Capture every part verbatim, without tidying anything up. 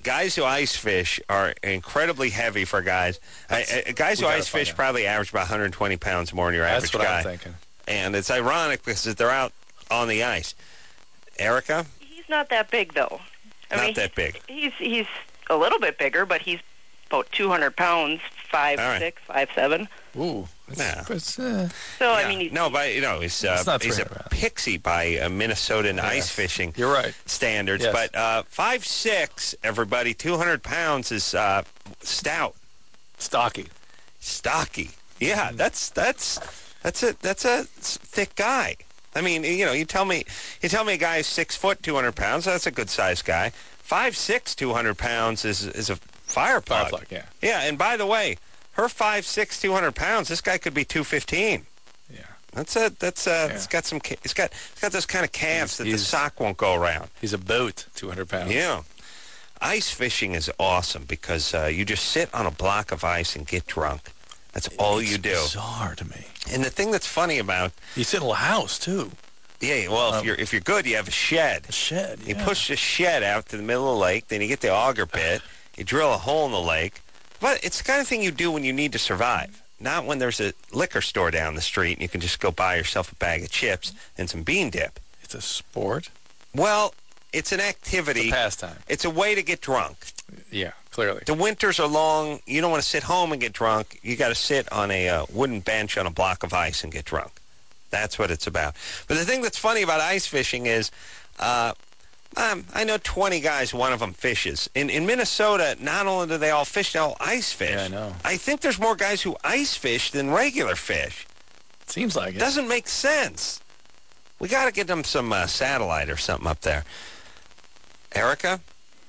guys who ice fish are incredibly heavy for guys. I, I, guys who ice fish out. probably average about one hundred twenty pounds more than your That's average what guy. I'm thinking. And it's ironic because they're out on the ice. Erica? He's not that big, though. I not mean, that big. He's he's a little bit bigger, but he's about two hundred pounds, five right. six, five seven. Ooh. Yeah. It's, uh, so, yeah. I mean... He's, no, but, you know, he's, uh, he's a pixie by uh, Minnesotan yeah. ice fishing You're right. standards. Yes. But uh, five six, everybody, two hundred pounds is uh, stout. Stocky. Stocky. Yeah, that's that's that's a that's a thick guy. I mean, you know, you tell me you tell me a guy is six foot, two hundred pounds. That's a good sized guy. Five six, two hundred pounds is is a fire plug. Fire plug, yeah. Yeah, and by the way, her five six, two hundred pounds. This guy could be two fifteen. Yeah, that's a that's a. Yeah. It's got some. It's got it's got those kind of calves he's, that he's, the sock won't go around. He's a boat, two hundred pounds. Yeah, ice fishing is awesome because uh, you just sit on a block of ice and get drunk. That's all it's you do. It's bizarre to me. And the thing that's funny about you sit in a house too. Yeah, well, um, if you're if you're good, you have a shed. A shed. You yeah. push the shed out to the middle of the lake, then you get the auger pit, you drill a hole in the lake. But it's the kind of thing you do when you need to survive, not when there's a liquor store down the street and you can just go buy yourself a bag of chips and some bean dip. It's a sport. Well, it's an activity. It's a pastime. It's a way to get drunk. Yeah, clearly. The winters are long. You don't want to sit home and get drunk. You got to sit on a uh, wooden bench on a block of ice and get drunk. That's what it's about. But the thing that's funny about ice fishing is, uh, um, I know twenty guys, one of them fishes. In in Minnesota, not only do they all fish, they all ice fish. Yeah, I know. I think there's more guys who ice fish than regular fish. Seems like it. Doesn't make sense. We got to get them some uh, satellite or something up there. Erica?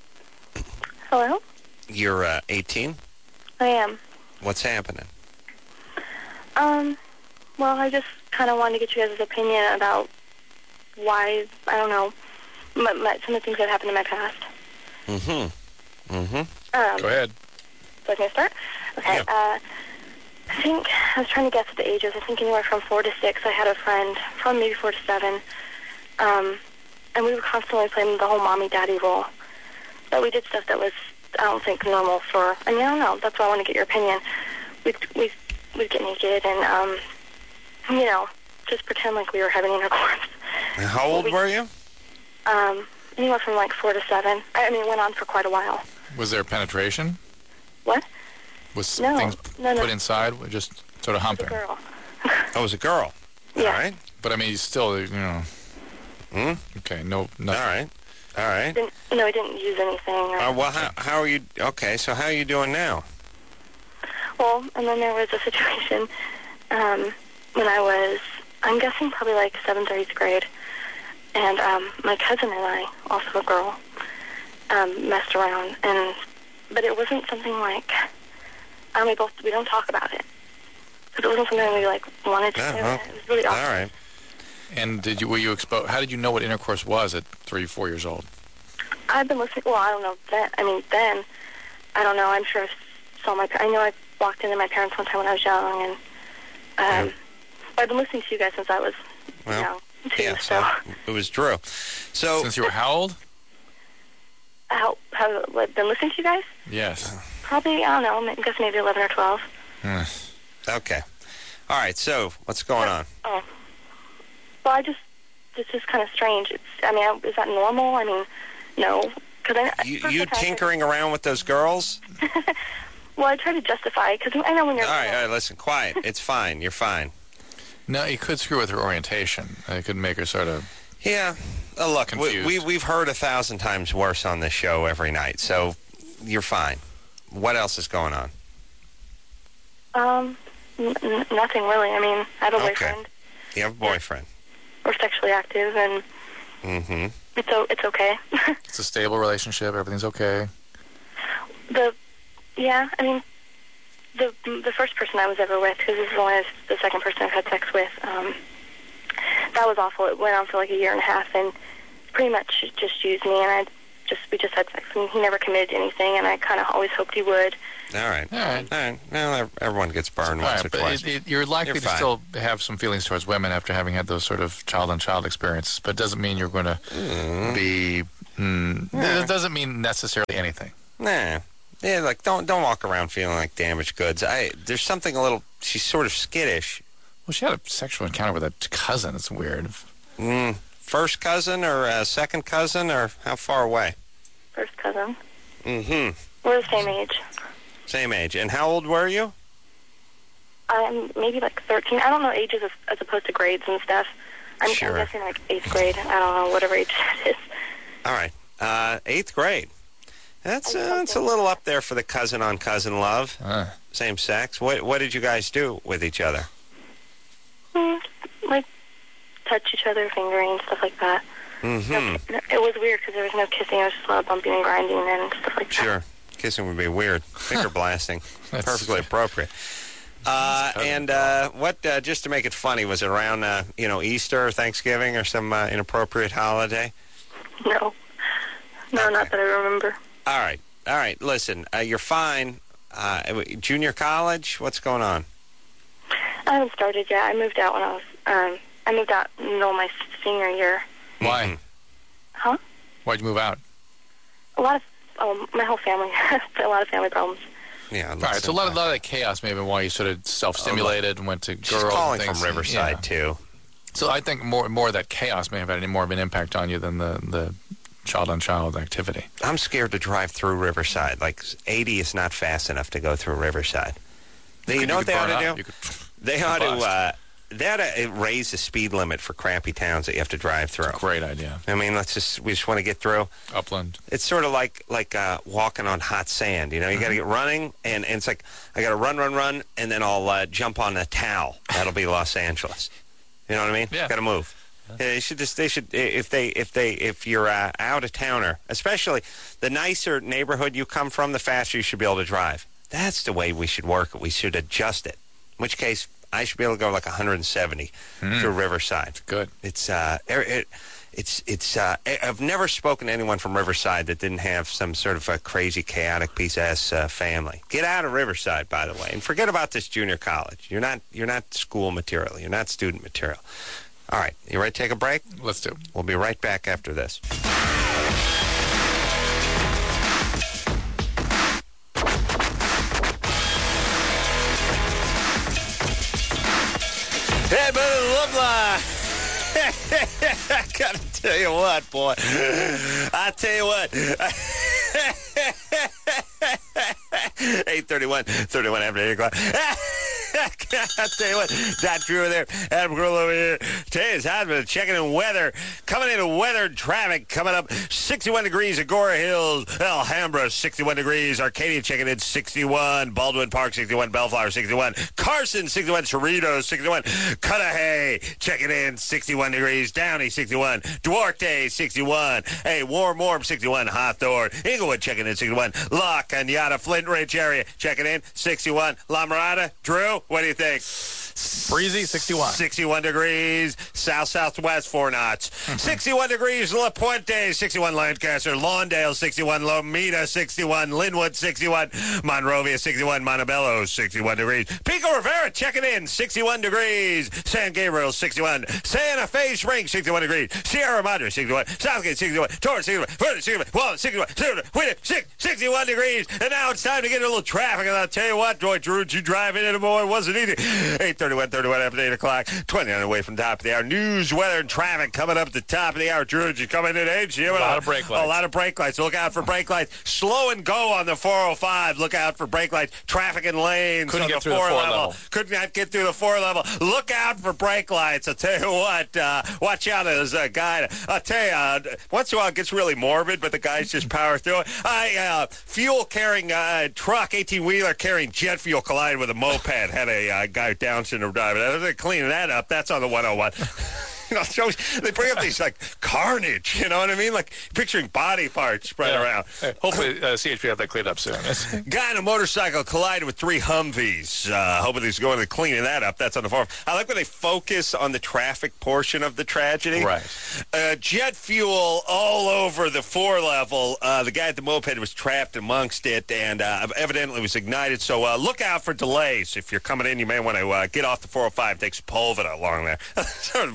Hello? You're uh, eighteen? I am. What's happening? Um, well, I just kind of wanted to get you guys' opinion about why, I don't know, my, my, some of the things that happened in my past. Mm-hmm. Mm-hmm. Um, Go ahead. So can I start? Okay. Yeah. Uh, I think, I was trying to guess at the ages. I think anywhere from four to six. I had a friend from maybe four to seven. Um, and we were constantly playing the whole mommy-daddy role. But we did stuff that was, I don't think, normal for, I mean, I don't know. That's why I want to get your opinion. We'd, we'd, we'd get naked and, um, you know, just pretend like we were having intercourse. How old we, were you? Um, anywhere from like four to seven. I mean, it went on for quite a while. Was there penetration? What? Was no, things no, no. put inside? Just sort of humping? It was a girl. Oh, it was a girl. Yeah. All right. But I mean, still, you know. Hmm? Okay, no, nothing. All right. All right. Didn't, no, I didn't use anything. Or, uh, well, how, how are you? Okay, so how are you doing now? Well, and then there was a situation um, when I was, I'm guessing probably like seventh or eighth grade, and um, my cousin and I, also a girl, um, messed around, and but it wasn't something like, um, we both, we don't talk about it, because it wasn't something we like wanted to do. Uh-huh. It was really awkward. All right. And did you were you exposed? How did you know what intercourse was at three, four years old? I've been listening. Well, I don't know then. I mean, then I don't know. I'm sure I saw my. I know I walked into my parents one time when I was young, and um, Yeah. I've been listening to you guys since I was Well, young too. Yeah, so, so it was Drew. So Since you were how old? how have I been listening to you guys? Yes. Probably I don't know. I'm guessing maybe eleven or twelve. Hmm. okay. All right. So what's going on? Oh. Well, I just, it's just kind of strange. It's, I mean, is that normal? I mean, no. Cause I, You, first you I tried to- tinkering around with those girls? Well, I try to justify because I know when you're. All right. All right. Listen. Quiet. It's fine. You're fine. No, you could screw with her orientation. It could make her sort of. Yeah. Uh, look, we, Confused. we we've heard a thousand times worse on this show every night, so you're fine. What else is going on? Um, n- n- nothing really. I mean, I have a Okay. boyfriend. You have a boyfriend. We're sexually active, and Mm-hmm. it's o- it's okay. It's a stable relationship. Everything's okay. the yeah, I mean, the the first person I was ever with, because this is only the second person I've had sex with. Um, that was awful. It went on for like a year and a half, and pretty much just used me, and I just we just had sex. I mean, he never committed to anything, and I kind of always hoped he would. All right. All right. All right. Well, everyone gets burned All once right, or but twice. it, it, you're likely You're to fine. still have some feelings towards women after having had those sort of child-on-child experiences, but it doesn't mean you're going to Mm. be. Mm, It doesn't mean necessarily anything. Nah. Yeah, like, don't don't walk around feeling like damaged goods. I There's something a little, she's sort of skittish. Well, she had a sexual encounter with a cousin. It's weird. Mm, first cousin or uh, second cousin, or how far away? First cousin. Mm-hmm. We're the same age. Same age. And how old were you? I'm maybe like thirteen. I don't know ages as, as opposed to grades and stuff. I'm, Sure. I'm guessing like eighth grade. I don't know, whatever age it is. All right. Uh, eighth grade. That's uh, that's a little up there for the cousin-on-cousin love. Uh. Same sex. What what did you guys do with each other? Mm, like touch each other, fingering, stuff like that. Mm-hmm. No, it was weird because there was no kissing. It was just a lot of bumping and grinding and stuff like that. Sure. Kissing would be weird. Finger blasting. That's Perfectly appropriate. Uh, and uh, what, uh, just to make it funny, was it around, uh, you know, Easter or Thanksgiving or some uh, inappropriate holiday? No. No, Okay. not that I remember. All right. All right. Listen, uh, you're fine. Uh, junior college? What's going on? I haven't started yet. I moved out when I was, um, I moved out in the middle of my senior year. Why? Mm-hmm. Huh? Why'd you move out? A lot of, oh, my whole family. A lot of family problems. Yeah. All right, so a lot of, lot of that chaos may have been why you sort of self-stimulated and went to girls. She's calling and things. from Riverside, Yeah. too. So I think more more of that chaos may have had any more of an impact on you than the, the child-on-child activity. I'm scared to drive through Riverside. Like, eighty is not fast enough to go through Riverside. They, you could- know you what they could ought burn to up. do? You could They ought to, bust. uh, they ought to raise the speed limit for crappy towns that you have to drive through. Great idea. I mean, let's just, we just want to get through. Upland. It's sort of like like uh, walking on hot sand. You know, you got to get running, and, and it's like, I got to run, run, run, and then I'll uh, jump on a towel. That'll be Los Angeles. You know what I mean? Yeah. Got to move. Yeah, they should just, they should, if they, if they, if you're uh, out of towner, especially the nicer neighborhood you come from, the faster you should be able to drive. That's the way we should work it. We should adjust it. In which case, I should be able to go like one hundred seventy Mm. through Riverside. Good. It's uh, it, it's it's. Uh, I've never spoken to anyone from Riverside that didn't have some sort of a crazy, chaotic piece of ass uh, family. Get out of Riverside, by the way, and forget about this junior college. You're not you're not school material. You're not student material. All right, you ready to take a break? Let's do. We'll be right back after this. Hey, brother, love line. I gotta tell you what, boy. I tell you what. eight thirty-one, thirty-one after eight o'clock. I tell you what, Dot Drew over there, Adam Grohl over here. Today's husband checking in weather. Coming into weather traffic coming up sixty-one degrees at Agora Hills, Alhambra sixty-one degrees, Arcadia checking in sixty-one, Baldwin Park sixty-one, Bellflower sixty-one, Carson sixty-one, Cerritos sixty-one, Cudahy checking in sixty-one degrees, Downey sixty-one, Duarte sixty-one, hey, Warm Warm sixty-one, Hawthorne, Inglewood checking in sixty-one, La Cañada, Flint Ridge area checking in sixty-one, La Mirada, Drew, what do you think? Breezy, sixty-one. sixty-one degrees, south-southwest, four knots. sixty-one degrees, La Puente, sixty-one, Lancaster, Lawndale, sixty-one, Lomita, sixty-one, Linwood, sixty-one, Monrovia, sixty-one, Montebello, sixty-one degrees. Pico Rivera checking in, sixty-one degrees. San Gabriel, sixty-one. Santa Fe Springs, sixty-one degrees. Sierra Madre, sixty-one. Southgate, sixty-one. Torrance, sixty-one. Furnace, sixty-one. Walnut, sixty-one. Winter, sixty-one degrees. And now it's time to get a little traffic. And I'll tell you what, Roy Drew, you driving in, boy, it wasn't easy. eight thirty-one, thirty-one after eight o'clock. twenty-nine away from top of the hour. News, weather, and traffic coming up at the top of the hour. Drew, you coming in age? A lot of brake lights. A lot of brake lights. Look out for brake lights. Slow and go on the four oh five. Look out for brake lights. Traffic and lanes Couldn't on get the through the four, four level. level. Could not get through the four level. Look out for brake lights. I'll tell you what. Uh, watch out. There's a guy. I'll tell you. Uh, once in a while it gets really morbid, but the guys just power through it. I uh, fuel carrying uh, truck, eighteen wheeler carrying jet fuel collided with a moped. Had a uh, guy with Down syndrome driving. They're cleaning that up. That's on the one oh one. You know, so they bring up these, like, carnage, you know what I mean? Like, picturing body parts spread Yeah. around. Hey, hopefully, uh, C H P have that cleaned up soon. Guy on a motorcycle collided with three Humvees. Uh, hoping he's going to cleaning that up. That's on the farm. I like when they focus on the traffic portion of the tragedy. Right. Uh, jet fuel all over the four level. Uh, the guy at the moped was trapped amongst it and uh, evidently was ignited. So uh, look out for delays. If you're coming in, you may want to uh, get off the four oh five, take some Pulvita along there. Sort of a guy's on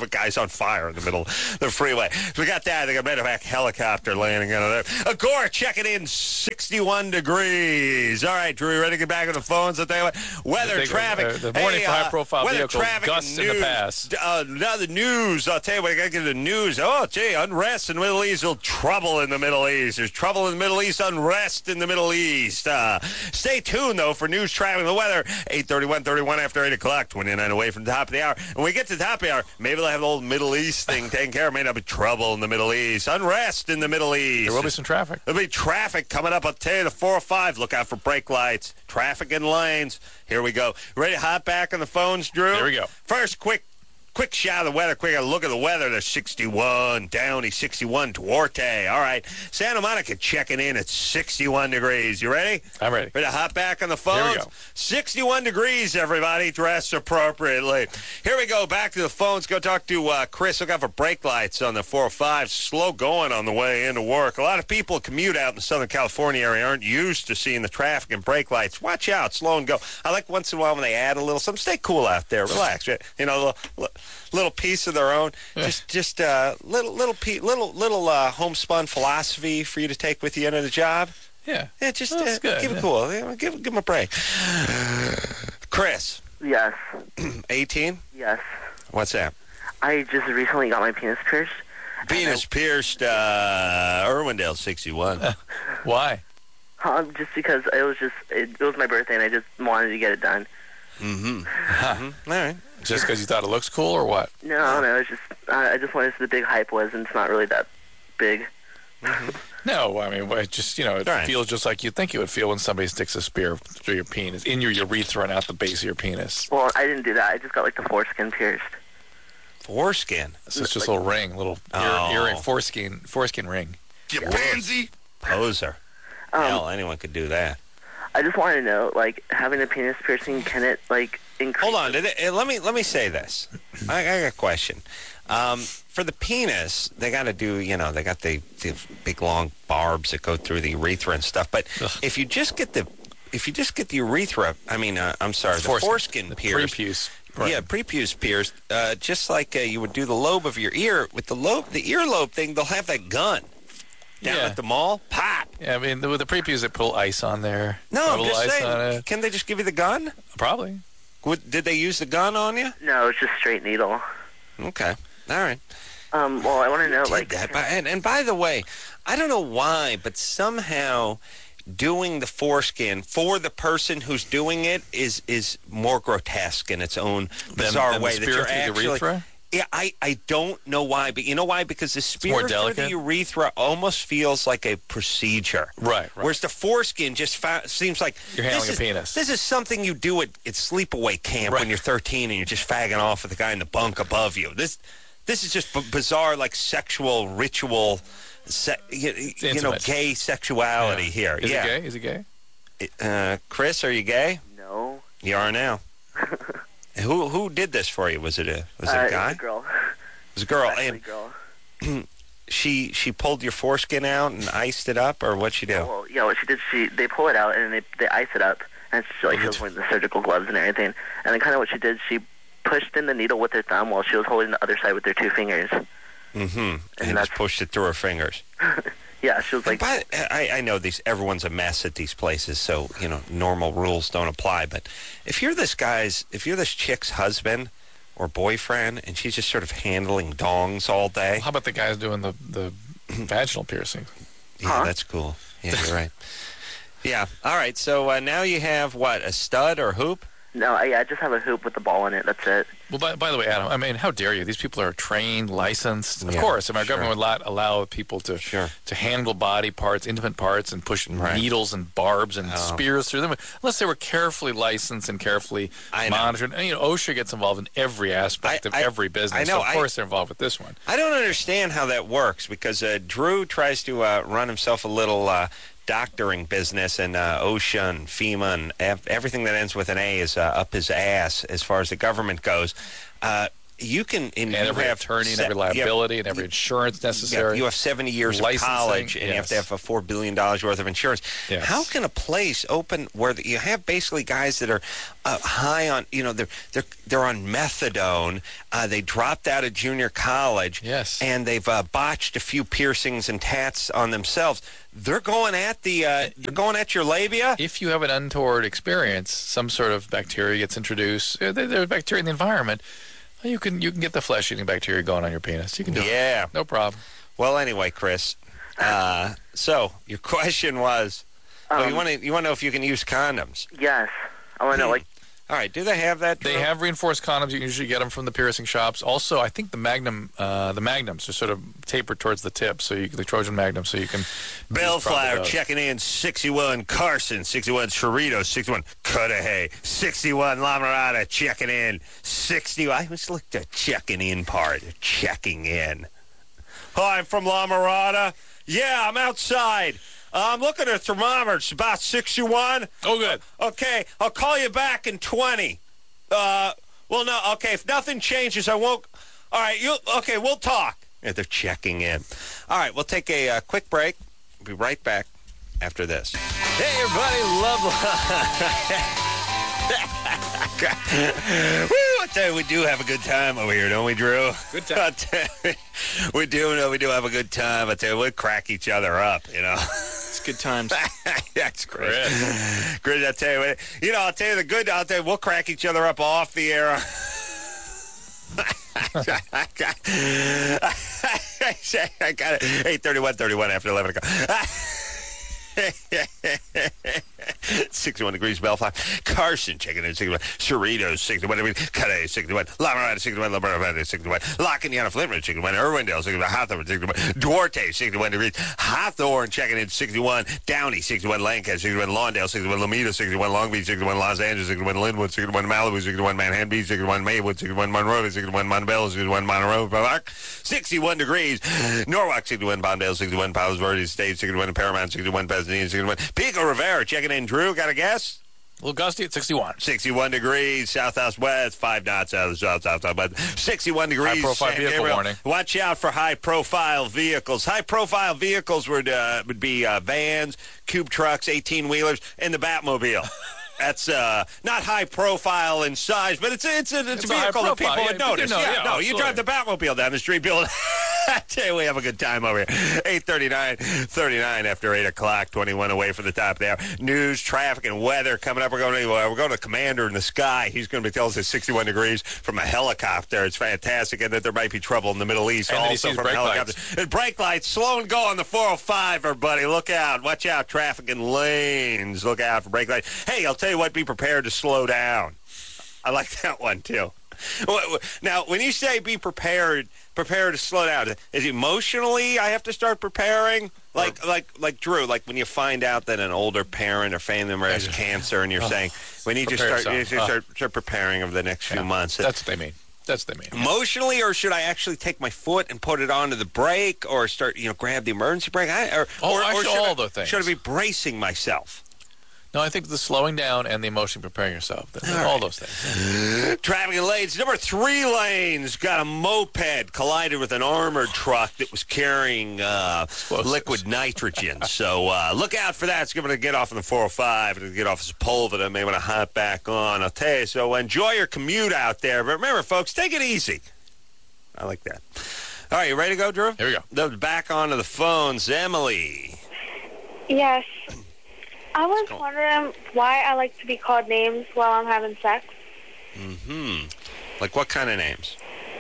on fire in the middle of the freeway. So we got that. They got a medevac helicopter landing on there. Agora checking in sixty-one degrees. All right, Drew, you ready to get back on the phones? I'll tell you what. Weather, the, traffic. Uh, the morning hey, high-profile uh, vehicle traffic, gusts news, in the past. Uh, now the news. I'll tell you what. I got to get the news. Oh, gee, unrest in the Middle East. There's trouble in the Middle East. There's trouble in the Middle East. Unrest in the Middle East. Uh, stay tuned, though, for news, traffic, and the weather. eight thirty-one, thirty-one after eight o'clock. twenty-nine away from the top of the hour. When we get to the top of the hour, maybe they'll have the old Middle East thing taken care of. May not be trouble in the Middle East. Unrest in the Middle East. There will be some traffic. There'll be traffic coming up. I'll tell you, the four oh five. Look out for brake lights. Traffic in lanes. Here we go. Ready to hop back on the phones, Drew? Here we go. First, quick. Quick shot of the weather. Quick look at the weather. There's sixty-one. Downey, sixty-one. Duarte. All right. Santa Monica checking in at sixty-one degrees. You ready? I'm ready. Ready to hop back on the phones? Here we go. sixty-one degrees, everybody. Dress appropriately. Here we go. Back to the phones. Go talk to uh, Chris. Look out for brake lights on the four oh five. Slow going on the way into work. A lot of people commute out in the Southern California area aren't used to seeing the traffic and brake lights. Watch out. Slow and go. I like once in a while when they add a little something. Stay cool out there. Relax. You know, little, little piece of their own. Just just uh, little little pe- little little uh, homespun philosophy for you to take with you into the job. Yeah. Yeah, just Well, that's uh, good, keep it yeah. cool. Yeah, Give, give them a break. Chris, Yes. eighteen? Yes. What's that? I just recently got my penis pierced. Penis pierced, uh, Irwindale, sixty-one. Why? Um, just because it was just it, it was my birthday and I just wanted to get it done. Mm-hmm. mm-hmm. All right. Just because you thought it looks cool or what? No, no, it's just I I just wanted to see the big hype was, and it's not really that big. No, I mean, well, it just, you know, it Right. feels just like you'd think it would feel when somebody sticks a spear through your penis, in your urethra and out the base of your penis. Well, I didn't do that. I just got like the foreskin pierced. Foreskin. It's just, just a little ring, little Oh. ear, earring, foreskin, foreskin ring. You pansy. Poser. Um, Hell, anyone could do that. I just want to know, like, having a penis piercing, can it like increase? Hold on. Did it, uh, let me let me say this. I, I got a question. Um, for the penis, they got to do, you know, they got the, the big long barbs that go through the urethra and stuff. But Ugh. if you just get the if you just get the urethra, I mean, uh, I'm sorry, the Foreskin. foreskin The pierced. prepuce. Right. Yeah, prepuce pierced, uh, just like uh, you would do the lobe of your ear. With the lobe, the earlobe thing, they'll have that gun down Yeah. at the mall. Pop. Yeah, I mean, with the prepuce, they put ice on there. No, Put a I'm little just ice on saying. it. Can they just give you the gun? Probably. Would, did they use the gun on you? No, it's just straight needle. Okay. All right. Um, well, I want to know, Did like, that. By- And, and by the way, I don't know why, but somehow doing the foreskin for the person who's doing it is is more grotesque in its own bizarre than the way. That spear you're through the actually, urethra? Yeah, I, I don't know why, but you know why? Because the spear more through the delicate? urethra almost feels like a procedure. Right, right. Whereas the foreskin just fa- seems like You're handling this a is, penis. This is something you do at, at sleepaway camp Right. when you're thirteen and you're just fagging off with the guy in the bunk above you. This this is just b- bizarre, like sexual ritual, se- you, you know, intimate. gay sexuality Yeah. here. Is yeah. it gay? Is it gay? Uh, Chris, are you gay? no. You are now. who who did this for you? Was it a was it uh, a guy? It's a girl. It was a girl. Actually, And girl. she she pulled your foreskin out and iced it up, or what'd she do? Well, yeah, what she did, she they pull it out and they they ice it up, and she, like she was wearing the surgical gloves and everything. And then kind of what she did, she pushed in the needle with her thumb while she was holding the other side with her two fingers. Mm-hmm. And, And just that's- pushed it through her fingers. Yeah, she was like, But I, I know these. Everyone's a mess at these places, so you know normal rules don't apply. But if you're this guy's, if you're this chick's husband or boyfriend, and she's just sort of handling dongs all day, How about the guys doing the, the vaginal piercing? yeah, Huh? that's cool. Yeah, you're right. Yeah. All right. So uh, now you have what, a stud or hoop? no, I, I just have a hoop with the ball in it. That's it. Well, by, by the way, Adam, I mean, how dare you? These people are trained, licensed. Of Yeah, course, I mean, our sure. government would not allow people to Sure. to handle body parts, intimate parts, and push Right. needles and barbs and Oh. spears through them, unless they were carefully licensed and carefully I know. monitored. And, you know, OSHA gets involved in every aspect I- of I- every business. I know, So of I- course, they're involved with this one. I don't understand how that works because uh, Drew tries to uh, run himself a little uh, doctoring business, and uh, OSHA and FEMA and ev- everything that ends with an A is uh, up his ass as far as the government goes. Uh, you can and, and you every have attorney and se- every liability you and have, every insurance necessary. You have seventy years Licensing, of college, and yes. you have to have a four billion dollars worth of insurance. Yes. How can a place open where the, you have basically guys that are uh, high on, you know, they're they're they're on methadone. Uh, they dropped out of junior college, yes, and they've uh, botched a few piercings and tats on themselves. They're going at the uh, they're going at your labia. If you have an untoward experience, some sort of bacteria gets introduced. Uh, there- There's bacteria in the environment. You can you can get the flesh-eating bacteria going on your penis. You can do Yeah. it. No problem. Well, anyway, Chris. Uh, so your question was, Um, oh, you want to you want to know if you can use condoms? Yes. I want to know, like, All right. Do they have that? They Drew? have reinforced condoms. You can usually get them from the piercing shops. Also, I think the Magnum, uh, the Magnums are sort of tapered towards the tip, so you the Trojan Magnum, so you can. Bellflower those. checking in, sixty-one Carson, sixty-one Cerritos, sixty-one Cudahy, sixty-one La Mirada checking in, sixty. I always look at the checking in part, checking in. Hi, I'm from La Mirada. Yeah, I'm outside. Uh, I'm looking at a thermometer. It's about sixty-one. Oh, good. Okay, I'll call you back in twenty. Uh, well, no, okay, if nothing changes, I won't. All right, you okay, we'll talk. Yeah, they're checking in. All right, we'll take a uh, quick break. We'll be right back after this. Hey, everybody, love. Woo, I tell you, we do have a good time over here, don't we, Drew? Good time. we do know we do have a good time. I tell you, we crack each other up, you know. It's good times. That's great. Chris, I tell you what, you know, I'll tell you the good, I'll tell you, we'll crack each other up off the air. I got it. eight thirty-one, thirty-one after eleven o'clock. sixty-one degrees Bellflower. Carson checking in sixty-one. Cerritos sixty-one. Cudahy sixty-one. La Mirada sixty-one. La Mirada sixty-one. Lacaniana Flintman sixty-one. Irwindale sixty-one. Hawthorne sixty-one. Duarte sixty-one degrees. Hawthorne checking in sixty-one. Downey sixty-one. Lancaster sixty-one. Lawndale sixty-one. Lomita sixty-one. Long Beach sixty-one. Los Angeles sixty-one. Linwood sixty-one. Malibu sixty-one. Manhattan Beach sixty-one. Maywood sixty-one. Monroe sixty-one. Montebello sixty-one. Monroe Park sixty-one degrees. Norwalk sixty-one. Palmdale sixty-one. Palos Verdes State sixty-one. Paramount sixty-one. Pasadena sixty-one. Pico Rivera checking in. Drew, got a guess? A little gusty at sixty-one. sixty-one degrees, south southwest, five knots out of the south south south. sixty-one degrees. High-profile San vehicle Gabriel. warning. Watch out for high-profile vehicles. High-profile vehicles would uh, would be uh, vans, cube trucks, eighteen-wheelers, and the Batmobile. That's uh, not high profile in size, but it's a, it's a, it's It's a a vehicle high that people profile, would yeah, notice. you know, yeah, yeah, no, you drive the absolutely. Batmobile down the street, people. I tell you, we have a good time over here. eight thirty-nine, thirty-nine after eight o'clock, twenty-one away from the top there. News, traffic, and weather coming up. We're going to we're going to Commander in the Sky. He's going to be telling us it's sixty-one degrees from a helicopter. It's fantastic, and that there might be trouble in the Middle East And then he also sees from a brake helicopter. lights. And brake lights, slow and go on the four oh five, everybody. Look out. Watch out. Traffic and lanes. Look out for brake lights. Hey, I'll tell you what, be prepared to slow down. I like that one, too. Now, when you say be prepared, prepare to slow down, is emotionally I have to start preparing? Like, or, like, like Drew, like when you find out that an older parent or family member has cancer and you're oh, saying, we need to start, you start, start preparing over the next few yeah, months. That's what they mean. That's what they mean. Emotionally, or should I actually take my foot and put it onto the brake or start, you know, grab the emergency brake? I, or, oh, or, actually, or should all I, those things. Should I be bracing myself? No, I think the slowing down and the emotion preparing yourself. All, all right. Those things. Traffic and lanes. Number three lanes got a moped collided with an armored truck that was carrying uh, liquid nitrogen. So uh, look out for that. It's going to get off on the four oh five. It'll get off Sepulveda. May want to hop back on. I'll tell you. So enjoy your commute out there. But remember, folks, take it easy. I like that. All right, you ready to go, Drew? Here we go. Back onto the phones. Emily. Yes. I was wondering why I like to be called names while I'm having sex. Mm-hmm. Like what kind of names?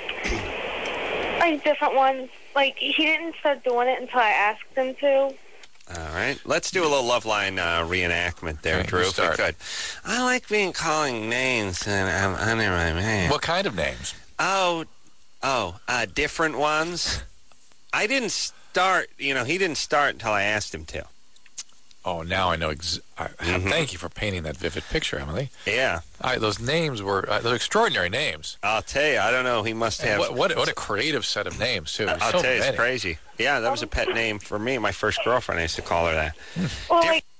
Like different ones. Like, he didn't start doing it until I asked him to. All right. Let's do a little Loveline uh, reenactment there, okay, Drew, if we could. I like being calling names and I'm under my name. What kind of names? Oh, oh, uh, different ones. I didn't start, you know, he didn't start until I asked him to. Oh, now I know. Ex- I, mm-hmm. Thank you for painting that vivid picture, Emily. Yeah. I, those names were uh, those extraordinary names. I'll tell you. I don't know. He must have. What, what, what a creative set of names, too. I'll so tell you, many. It's crazy. Yeah, that was a pet name for me. My first girlfriend, I used to call her that. Well, Diff- like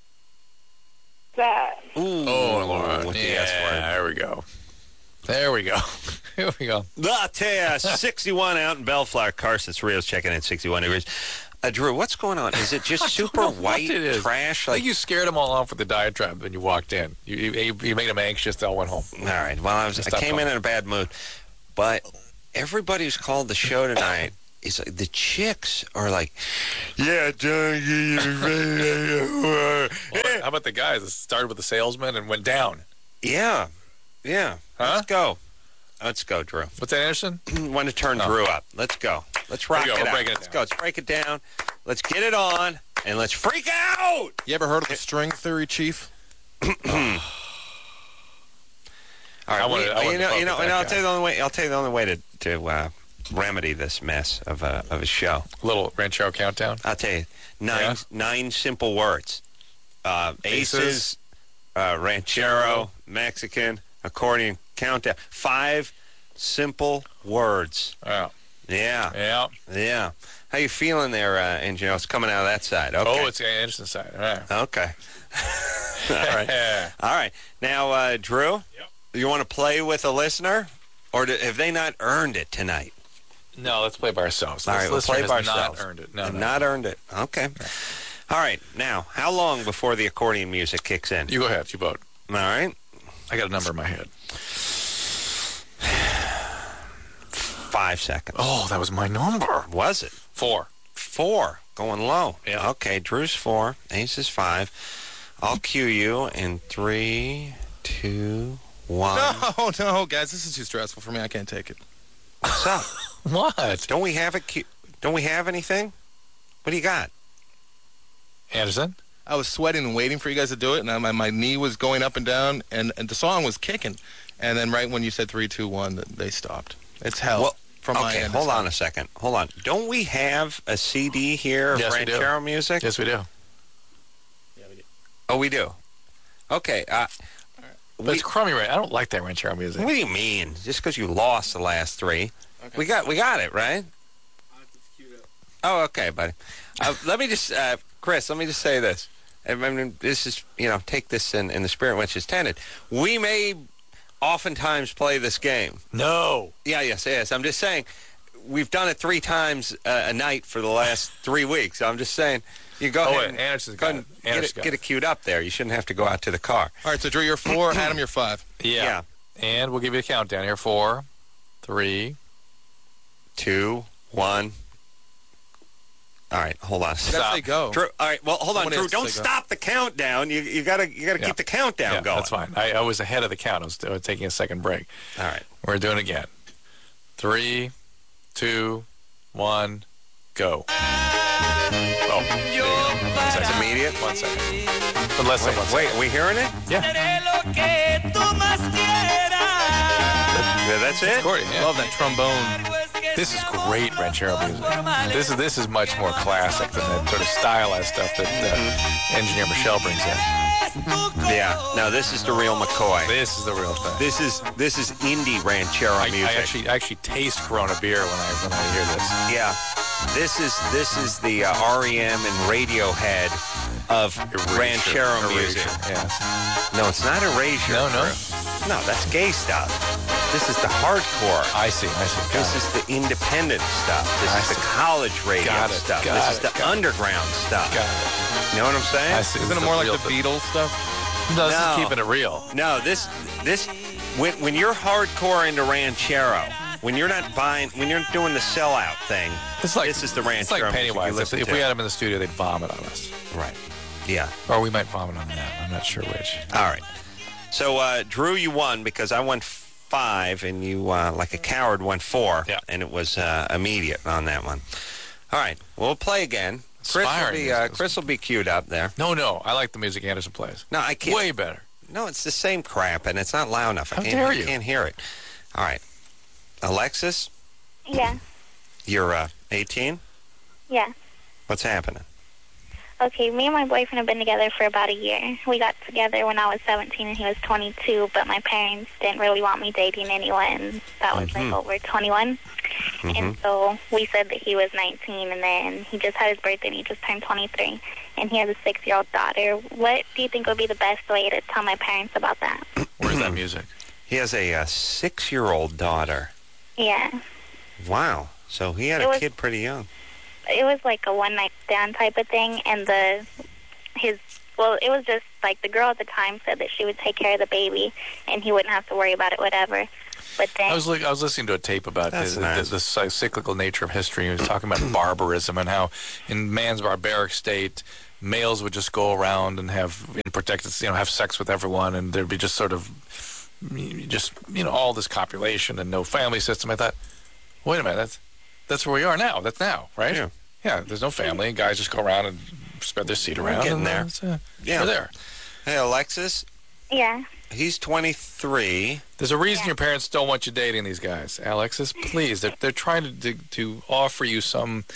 that. Ooh. Oh, Laura. With yeah, the S word. There we go. There we go. Here we go. I'll tell you, sixty-one out in Bellflower. Carson's Rio's checking in sixty-one degrees. Uh, Drew, what's going on? Is it just super white it is. trash? I Like think you scared them all off with the diatribe when you walked in. You, you, you made them anxious. They all went home. All right. Well, I, was, I came in in a bad mood. But everybody who's called the show tonight is like, the chicks are like, yeah, John. Well, how about the guys that started with the salesman and went down? Yeah. Yeah. Huh? Let's go. Let's go, Drew. What's that, Anderson? Want to turn Oh. Drew up. Let's go. Let's rock Here we go. it We're out. breaking it Let's down. go. Let's break it down. Let's get it on, and let's freak out. You ever heard of the string theory, Chief? All right. I wanted- we- I wanted you to know, fuck you know, with and that I'll guy. tell you the only way. I'll tell you the only way to to uh, remedy this mess of a of a show. Little Ranchero countdown. I'll tell you nine Yeah? nine simple words: uh, aces, Aces. uh, ranchero, Mexican, accordion, countdown. Five simple words. Yeah. Yeah, Yeah. yeah. How you feeling there, uh, engineer? It's coming out of that side. Okay. Oh, it's Anderson's side. All right. Okay. All right. Yeah. All right. Now, uh, Drew, Yep. you want to play with a listener, or do, have they not earned it tonight? No, let's play by ourselves. All This right, we'll listener play has by ourselves. Not earned it. No, Have no. not earned it. Okay. All right. Now, how long before the accordion music kicks in? You go ahead. You vote. All right. I got a number in my head. Five seconds. Oh, that was my number. Was it? Four. Four. Going low. Yeah. Okay. Drew's four. Ace is five. I'll cue you in three, two, one. No, no, guys, this is too stressful for me. I can't take it. What's up? What? Don't we have a cu- Don't we have anything? What do you got? Anderson? I was sweating and waiting for you guys to do it, and I, my, my knee was going up and down, and, and the song was kicking. And then right when you said three, two, one, they stopped. It's hell Well, from my okay, end. hold on a second. Hold on. Don't we have a C D here of Yes, we do. Ranchero music? Yes, we do. Oh, we do. Okay. Uh, But we, it's crummy, right? I don't like that Ranchero music. what do you mean? Just because you lost the last three, Okay. we got we got it right. Oh, okay, buddy. Uh, let me just, uh, Chris. Let me just say this. I mean, this is, you know, take this in, in the spirit which is tended. We may oftentimes play this game. No. Yeah, yes, yes. I'm just saying, we've done it three times uh, a night for the last three weeks. I'm just saying, you go Oh, ahead wait, and, Anderson's go got ahead it. and get, Anderson's it, got get it. it queued up there. You shouldn't have to go out to the car. All right, so Drew, you're four. Adam, you're five. Yeah. Yeah. And we'll give you a countdown here. Four, three. Two, one. All right, hold on. You gotta Stop. say go. Drew, all right, well, hold on, Somebody Drew. has to Don't say go. stop the countdown. You you gotta you gotta Yeah. keep the countdown Yeah, going. that's fine. I, I was ahead of the count. I was, I was taking a second break. All right. We're doing it again. Three, two, one, go. Oh, there you go. One That's second. immediate. One second. But less than one Wait, second. are we hearing it? Yeah. Yeah, that's it. Accordion, yeah. Love that trombone. This is great Ranchero music. This is this is much more classic than that sort of stylized stuff that uh, engineer Michelle brings in. Yeah. No, this is the real McCoy. This is the real thing. This is this is indie ranchero I, music. I actually I actually taste Corona beer when I when I hear this. Yeah, this is this is the uh, R E M and Radiohead of Erasure. ranchero Erasure, music. Yes. No, it's not Erasure. No, no. No, that's gay stuff. This is the hardcore. I see. I see. Got This it. is the independent stuff. This I is the see. college radio Got it, stuff. got This is it, the got it. underground stuff. Got it. You know what I'm saying? I see. Isn't This it is more like real the thing. Beatles stuff? No, this No. is keeping it real. No, this this when when you're hardcore into ranchero, when you're not buying, when you're doing the sellout thing, It's like this is the It's ranchero like music you Pennywise. If, listen if to. we had him in the studio, they'd vomit on us, Right. Yeah. or we might vomit on them. I'm not sure which. All right. So, uh, Drew, you won because I won five, and you, uh, like a coward, won four. Yeah. And it was uh, immediate on that one. All right. We'll play again. Chris will, Inspiring be, uh, music. Chris will be queued up there. No, no. I like the music Anderson plays. No, I can't. Way better. No, it's the same crap, and it's not loud enough. I How can't, dare I you. can't hear it. All right. Alexis, Yeah, you're uh, eighteen. yeah. What's happening? Okay, me and my boyfriend have been together for about a year. We got together when I was seventeen and he was twenty-two, but my parents didn't really want me dating anyone that was Mhm. like over twenty-one. Mhm. And so we said that he was nineteen, and then he just had his birthday and he just turned twenty-three. And he has a six-year-old daughter. What do you think would be the best way to tell my parents about that? Where's that music? He has a, uh six-year-old daughter. Yeah. Wow. So he had It a was- kid pretty young. It was like a one-night stand type of thing, and the his well, it was just like the girl at the time said that she would take care of the baby, and he wouldn't have to worry about it, whatever. But then I was li- I was listening to a tape about the, That's the, nice. the, the cyclical nature of history. He was talking about barbarism and how in man's barbaric state, males would just go around and have protected, you know, have sex with everyone, and there'd be just sort of just you know all this copulation and no family system. I thought, wait a minute, that's that's where we are now. That's now, right? Yeah. Yeah, there's no family. Guys just go around and spread their seed around. getting and, there. Uh, it's, uh, Yeah. We're there. Hey, Alexis, yeah, he's twenty-three. There's a reason Yeah. your parents don't want you dating these guys, Alexis. Please, they're they're trying to to, to offer you some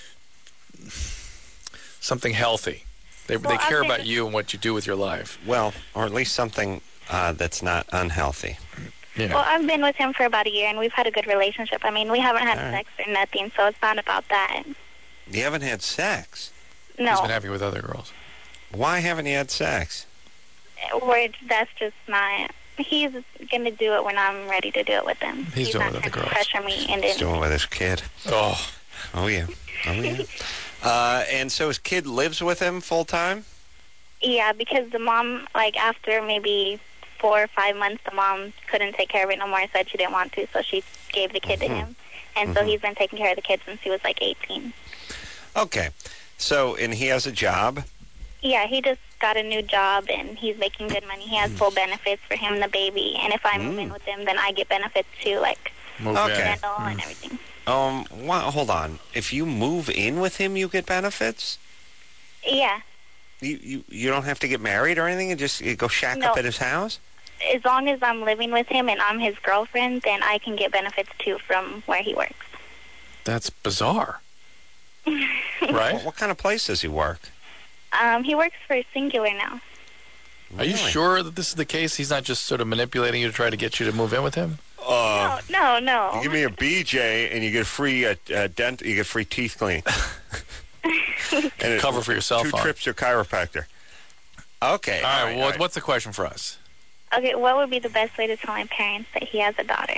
something healthy. They Well, they I care think- about you and what you do with your life. Well, or at least something uh, that's not unhealthy. Yeah. well, I've been with him for about a year, and we've had a good relationship. I mean, we haven't had All right. sex or nothing, so it's not about that. You haven't had sex. No, He's been happy with other girls. Why haven't you had sex? we're, that's just not. He's gonna do it when I'm ready to do it with him. He's doing not it with the trying to girls. Pressure me, and He's then doing it with his kid. Oh, Oh, yeah. Oh, yeah. uh, and so his kid lives with him full time? yeah, because the mom, like after maybe four or five months, the mom couldn't take care of it no more. Said she didn't want to, so she gave the kid Mhm. to him, and so he's been taking care of the kid since he was like eighteen. Okay. So, and he has a job? Yeah, he just got a new job, and he's making good money. He has full benefits for him and the baby, and if I move in Mm. with him, then I get benefits too, like move Okay. in. dental and everything. Um, well, hold on. If you move in with him, you get benefits? Yeah, You you, you don't have to get married or anything and just you go shack No. up at his house? as long as I'm living with him and I'm his girlfriend, then I can get benefits too from where he works. That's bizarre, What, right? what kind of place does he work? Um, he works for Singular now. Are you Really? sure that this is the case? He's not just sort of manipulating you to try to get you to move in with him? Uh, No, no, no. you give me a B J and you get free uh, uh, dent. You get free teeth cleaning. and it- Cover for your cell two phone. trips to a chiropractor. Okay. All right. all Well, right. what's the question for us? Okay, what would be the best way to tell my parents that he has a daughter?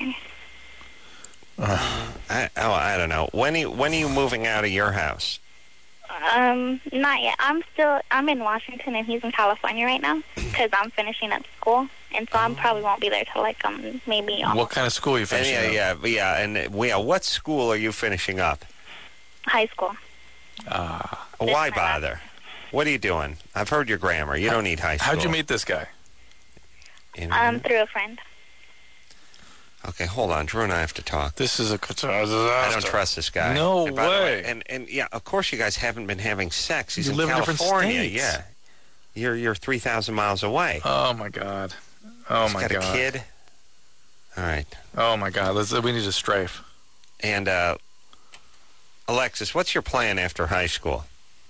I, oh, I don't know. When are you, when are you moving out of your house? Um, not yet. I'm still, I'm in Washington and he's in California right now because I'm finishing up school. And so I probably won't be there till like, um, maybe almost What kind of school are you And finishing? yeah, up? yeah, yeah. And uh, yeah, what school are you finishing up? high school. Ah. Why my bother? What are you doing? I've heard your grammar. You don't need high school. How'd you meet this guy? Internet? Um, through a friend. Okay, hold on. Drew and I have to talk. This is a I don't trust this guy. No And by the way. And and yeah, of course you guys haven't been having sex. He's You in live in different California. states. Yeah, you're you're three thousand miles away. Oh my God. Oh He's my got God. a kid. All right, Oh my God. Let's, we need to strafe. and uh, Alexis, what's your plan after high school?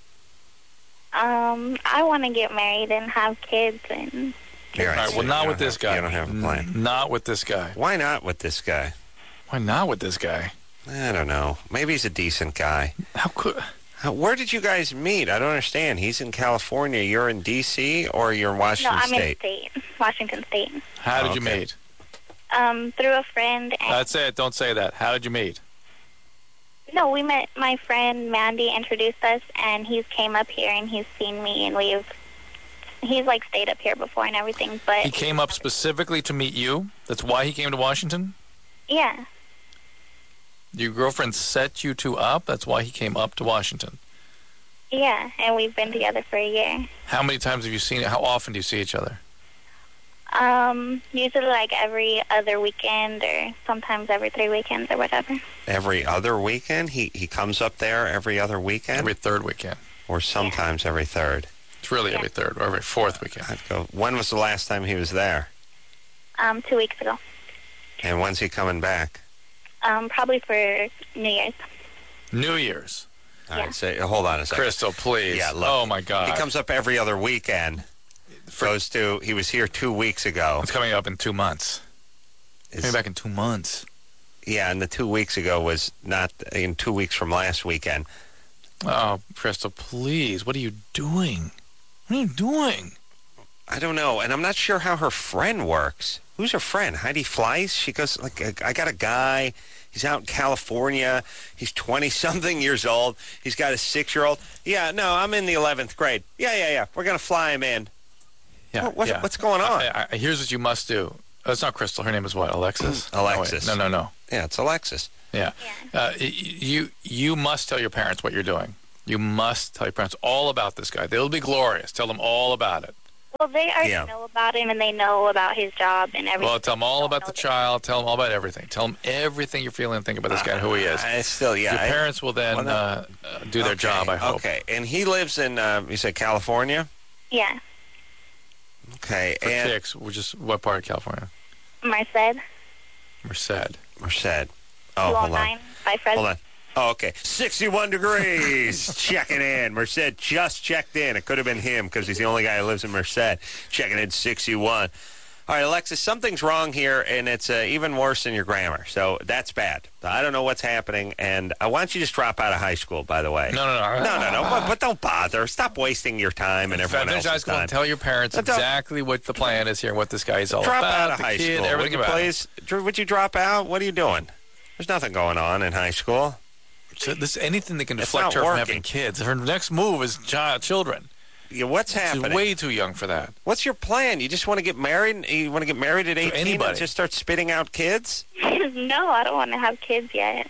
Um, I want to get married and have kids and All All right. so Well, you not don't with this have- guy. You don't have a plan. N- Not with this guy. Why not with this guy? Why not with this guy? I don't know. Maybe he's a decent guy. How could? How, where did you guys meet? I don't understand. He's in California. You're in D C or you're in no, Washington I'm State? in state, Washington State. How did you Okay. meet? Um, through a friend. And That's it. Don't say that. How did you meet? No, we met. My friend Mandy introduced us, and he's came up here and he's seen me, and we've. He's like stayed up here before and everything, but He came up specifically to meet you. That's why he came to Washington. yeah, Your girlfriend set you two up. That's why he came up to Washington. yeah, and we've been together for a year. How many times have you seen? How often do you see each other? Um, usually like every other weekend or sometimes every three weekends or whatever. Every other weekend? He he comes up there every other weekend? Every third weekend. or sometimes every third? It's really Yeah. every third or every fourth weekend. I'd go, when was the last time he was there? Um, two weeks ago. And when's he coming back? Um, probably for New Year's. New Year's. All Yeah. right, say, hold on a second. Crystal, please. Yeah, look, oh, my God. He comes up every other weekend. For- Goes to, he was here two weeks ago. It's coming up in two months. Is- Coming back in two months. Yeah, and the two weeks ago was not in two weeks from last weekend. Oh, Crystal, please. What are you doing? What are you doing? I don't know, and I'm not sure how her friend works. Who's her friend? Heidi Fleiss? She goes, like, I got a guy. He's out in California. He's twenty-something years old. He's got a six-year-old. Yeah, no, I'm in the eleventh grade. Yeah, yeah, yeah. We're going to fly him in. Yeah, what, what's, yeah. what's going on? I, I, here's what you must do. Oh, it's not Crystal. Her name is what? Alexis? Alexis. No, no, no, no. Yeah, it's Alexis. Yeah. Yeah. Uh, y- you, you must tell your parents what you're doing. You must tell your parents all about this guy. They'll be glorious. Tell them all about it. Well, they already Yeah. know about him, and they know about his job and everything. Well, tell them all They about don't the know child. Tell them all about everything. Tell them everything you're feeling and think about this guy and who he is. I still, yeah. Your I- parents will then well, no. uh, uh, do their Okay, job, I hope. Okay, and he lives in, uh, you said California? that. Yeah. Okay, For and kicks, which is what part of California? Merced. Merced. Merced. Oh, hold on. two oh nine by Fresno. Hold on. Oh, okay. sixty-one degrees. Checking in. Merced just checked in. It could have been him because he's the only guy who lives in Merced. Checking in sixty-one. All right, Alexis, something's wrong here, and it's uh, even worse than your grammar. So that's bad. I don't know what's happening, and I want you to just drop out of high school, by the way. No, no, no. No, no, no. But, but don't bother. Stop wasting your time and everyone Finish high else's school time. and tell your parents Don't- exactly what the plan is here and what this guy is all Drop about. out of the high kid, school. everything Would you about it. please? Dr- Would you drop out? What are you doing? There's nothing going on in high school. So this anything that can It's deflect not her from working. having kids. Her next move is child children. Yeah, what's happening? She's way too young for that. What's your plan? You just want to get married? You want to get married at eighteen anybody. and just start spitting out kids? No, I don't want to have kids yet.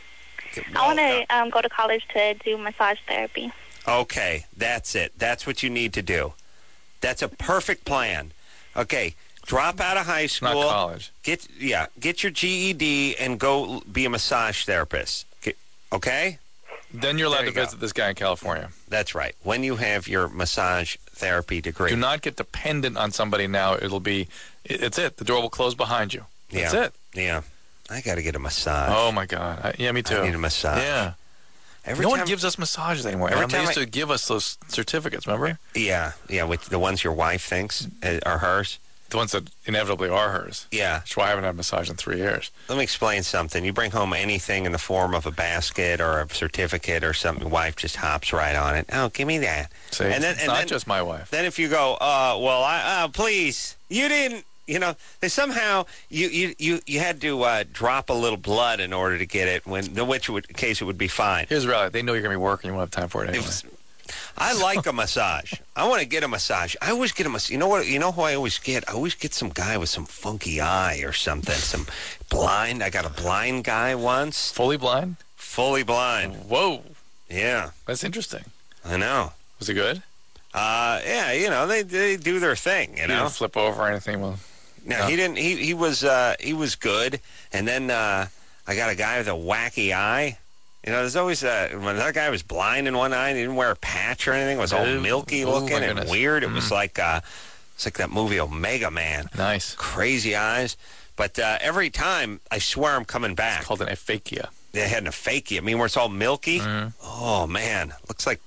I want to um, go to college to do massage therapy. Okay, that's it. That's what you need to do. That's a perfect plan. Okay, drop out of high school. Not college. Get yeah, get your G E D and go be a massage therapist. Get- Okay? Then you're allowed There to you go. visit this guy in California. That's right. When you have your massage therapy degree. Do not get dependent on somebody now. It'll be, it- it's it. The door will close behind you. That's yeah. it. Yeah. I got to get a massage. Oh my God. I, yeah, me too. I need a massage. Yeah. Every no time, one gives us massages anymore. Every Every they time used I- to give us those certificates, remember? Yeah, yeah, with the ones your wife thinks uh, are hers. The ones that inevitably are hers. Yeah. That's why I haven't had a massage in three years. Let me explain something. You bring home anything in the form of a basket or a certificate or something, your wife just hops right on it. Oh, give me that. See, And then- it's and not then- just my wife. Then if you go, uh, well, I, uh, please, you didn't, you know, they somehow you you you, you had to uh, drop a little blood in order to get it. When in which would, case it would be fine. Here's the reality. They know you're going to be working. You won't have time for it anyway. If- I like a massage. I want to get a massage. I always get a massage. You know what? You know who I always get? I always get some guy with some funky eye or something. Some blind. I got a blind guy once. Fully blind? Fully blind. Whoa. Yeah, That's interesting. I know. Was it good? Uh, yeah, you know they they do their thing. You You know. didn't flip over or anything? Well, No, No. he didn't. He he was uh, he was good. And then uh, I got a guy with a wacky eye. You know, there's always uh, when that guy was blind in one eye, and he didn't wear a patch or anything. It was all Oh, milky oh, looking my and goodness. weird. It Mm. was like uh, it's like that movie Omega Man. nice. Crazy eyes. But uh, every time, I swear I'm coming back. It's called an aphakia. They had an aphakia. I mean, where it's all milky. Mhm. Oh man, looks like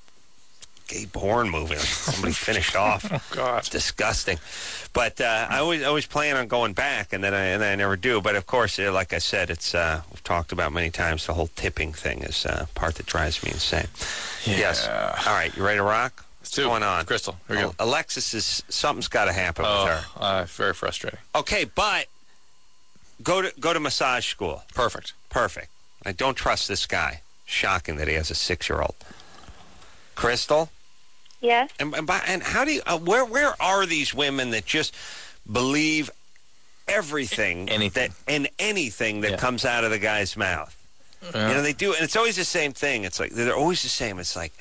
gay porn movie. Like somebody finished off. Oh, God. It's disgusting. But uh, I always always plan on going back, and then I and then I never do. But of course, uh, like I said, it's uh, we've talked about many times. The whole tipping thing is uh, part that drives me insane. Yeah. Yes. All right, you ready to rock? What's do. going on? Crystal, here we go. Alexis is something's got to happen with her. Oh, uh, very frustrating. Okay, but go to go to massage school. Perfect. Perfect. I don't trust this guy. Shocking that he has a six-year-old. Crystal. Yes. And, and, by, and how do you, uh, where where are these women that just believe everything Anything. that and anything that Yeah. comes out of the guy's mouth? Yeah. You know, they do, and it's always the same thing. It's like they're always the same. It's like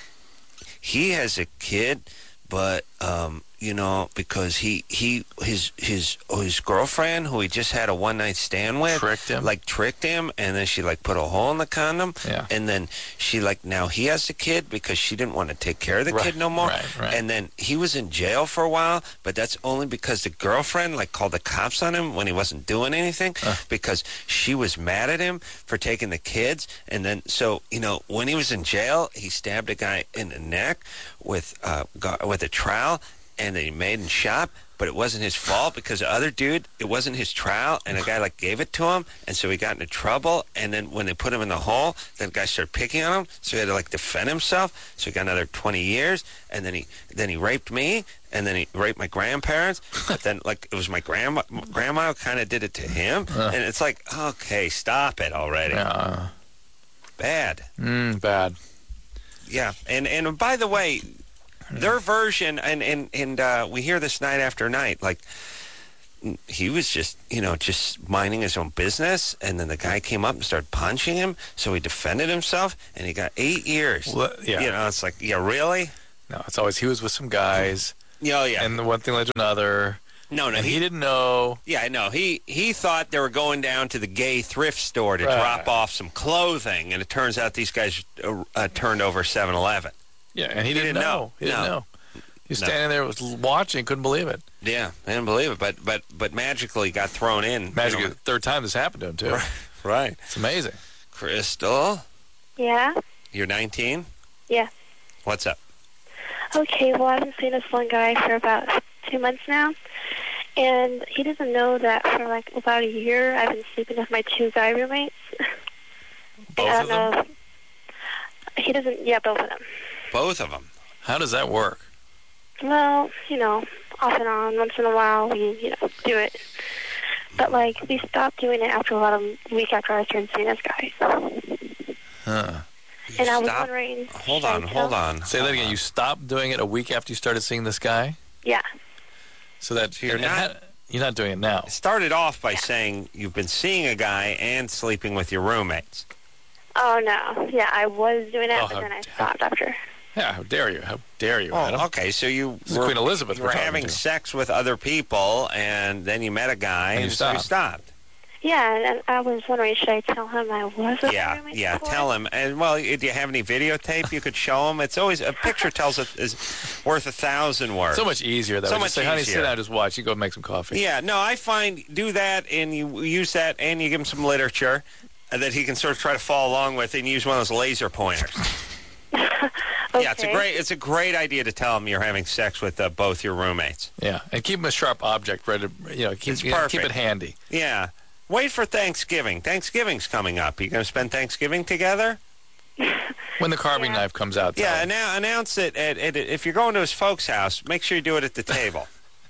he has a kid, but um, you know, because he he his his oh, his girlfriend who he just had a one night stand with Tricked him. like tricked him, and then she like put a hole in the condom, Yeah. and then she like now he has the kid because she didn't want to take care of the Right, kid no more, right, right. and then he was in jail for a while, but that's only because the girlfriend like called the cops on him when he wasn't doing anything Uh. because she was mad at him for taking the kids, and then so you know when he was in jail he stabbed a guy in the neck with uh gu- with a trowel. and then he made and shop, but it wasn't his fault because the other dude, it wasn't his trial, and the guy like gave it to him, and so he got into trouble. And then when they put him in the hole, then the guy started picking on him, so he had to like defend himself. So he got another twenty years, and then he then he raped me, and then he raped my grandparents. But then like it was my grandma, grandma who kind of did it to him, uh. and it's like, okay, stop it already. Uh. Bad. Mm, bad. Yeah, and and by the way, their version, and and and uh, we hear this night after night, like he was just, you know, just minding his own business, and then the guy came up and started punching him, so he defended himself, and he got eight years. Well, yeah. You know, it's like, yeah, really? No, it's always he was with some guys. Oh, yeah. And the one thing led to another. No, no, and he, he didn't know. Yeah, I know. He he thought they were going down to the gay thrift store to Right. drop off some clothing, and it turns out these guys uh, uh, turned over seven eleven. Yeah, and he, He didn't, didn't know. know. He didn't No. know. He was No. standing there, was watching, couldn't believe it. Yeah, I didn't believe it, but but but magically got thrown in. Magically, you know. the third time this happened to him too. Right, right. It's amazing. Crystal, Yeah? you're nineteen? Yeah. What's up? Okay, well, I've been seeing this one guy for about two months now, and he doesn't know that for like about a year I've been sleeping with my two guy roommates. Both I of don't them? know. He doesn't, yeah, both of them. Both of them. How does that work? Well, you know, off and on, once in a while, we, you know, do it. But, like, we stopped doing it after about a week after I started seeing this guy. Huh. And I was Stop. wondering... Hold should I on, tell- hold on. Say that hold again. on. You stopped doing it a week after you started seeing this guy? Yeah. So that So you're and- and not- ha- you're not doing it now. It started off by saying you've been seeing a guy and sleeping with your roommates. Oh, no. Yeah, I was doing it, Oh, but how then I dare- stopped after. Yeah, how dare you? How dare you, Oh, Adam? okay, so you This is were, Queen Elizabeth you we're were talking having to. sex with other people, and then you met a guy, And and, you so you stopped. stopped. Yeah, and, and I was wondering, should I tell him I was with my Yeah, roommates yeah, before? tell him. And, well, do you have any videotape you could show him? It's always, a picture tells it is worth a thousand words. So much easier that So way. much Just say, honey, sit easier. down, just watch. You go make some coffee. Yeah, no, I find do that, and you use that, and you give him some literature uh, that he can sort of try to follow along with, and use one of those laser pointers. Okay. Yeah, it's a great, it's a great idea to tell him you're having sex with uh, both your roommates. Yeah, and keep him a sharp object ready to, you know, keep, It's you know, keep perfect. it handy. Yeah, wait for Thanksgiving. Thanksgiving's coming up. You going to spend Thanksgiving together? When the carving Yeah. knife comes out. tell Yeah, him. annou- announce it. At, at, if you're going to his folks' house, make sure you do it at the table.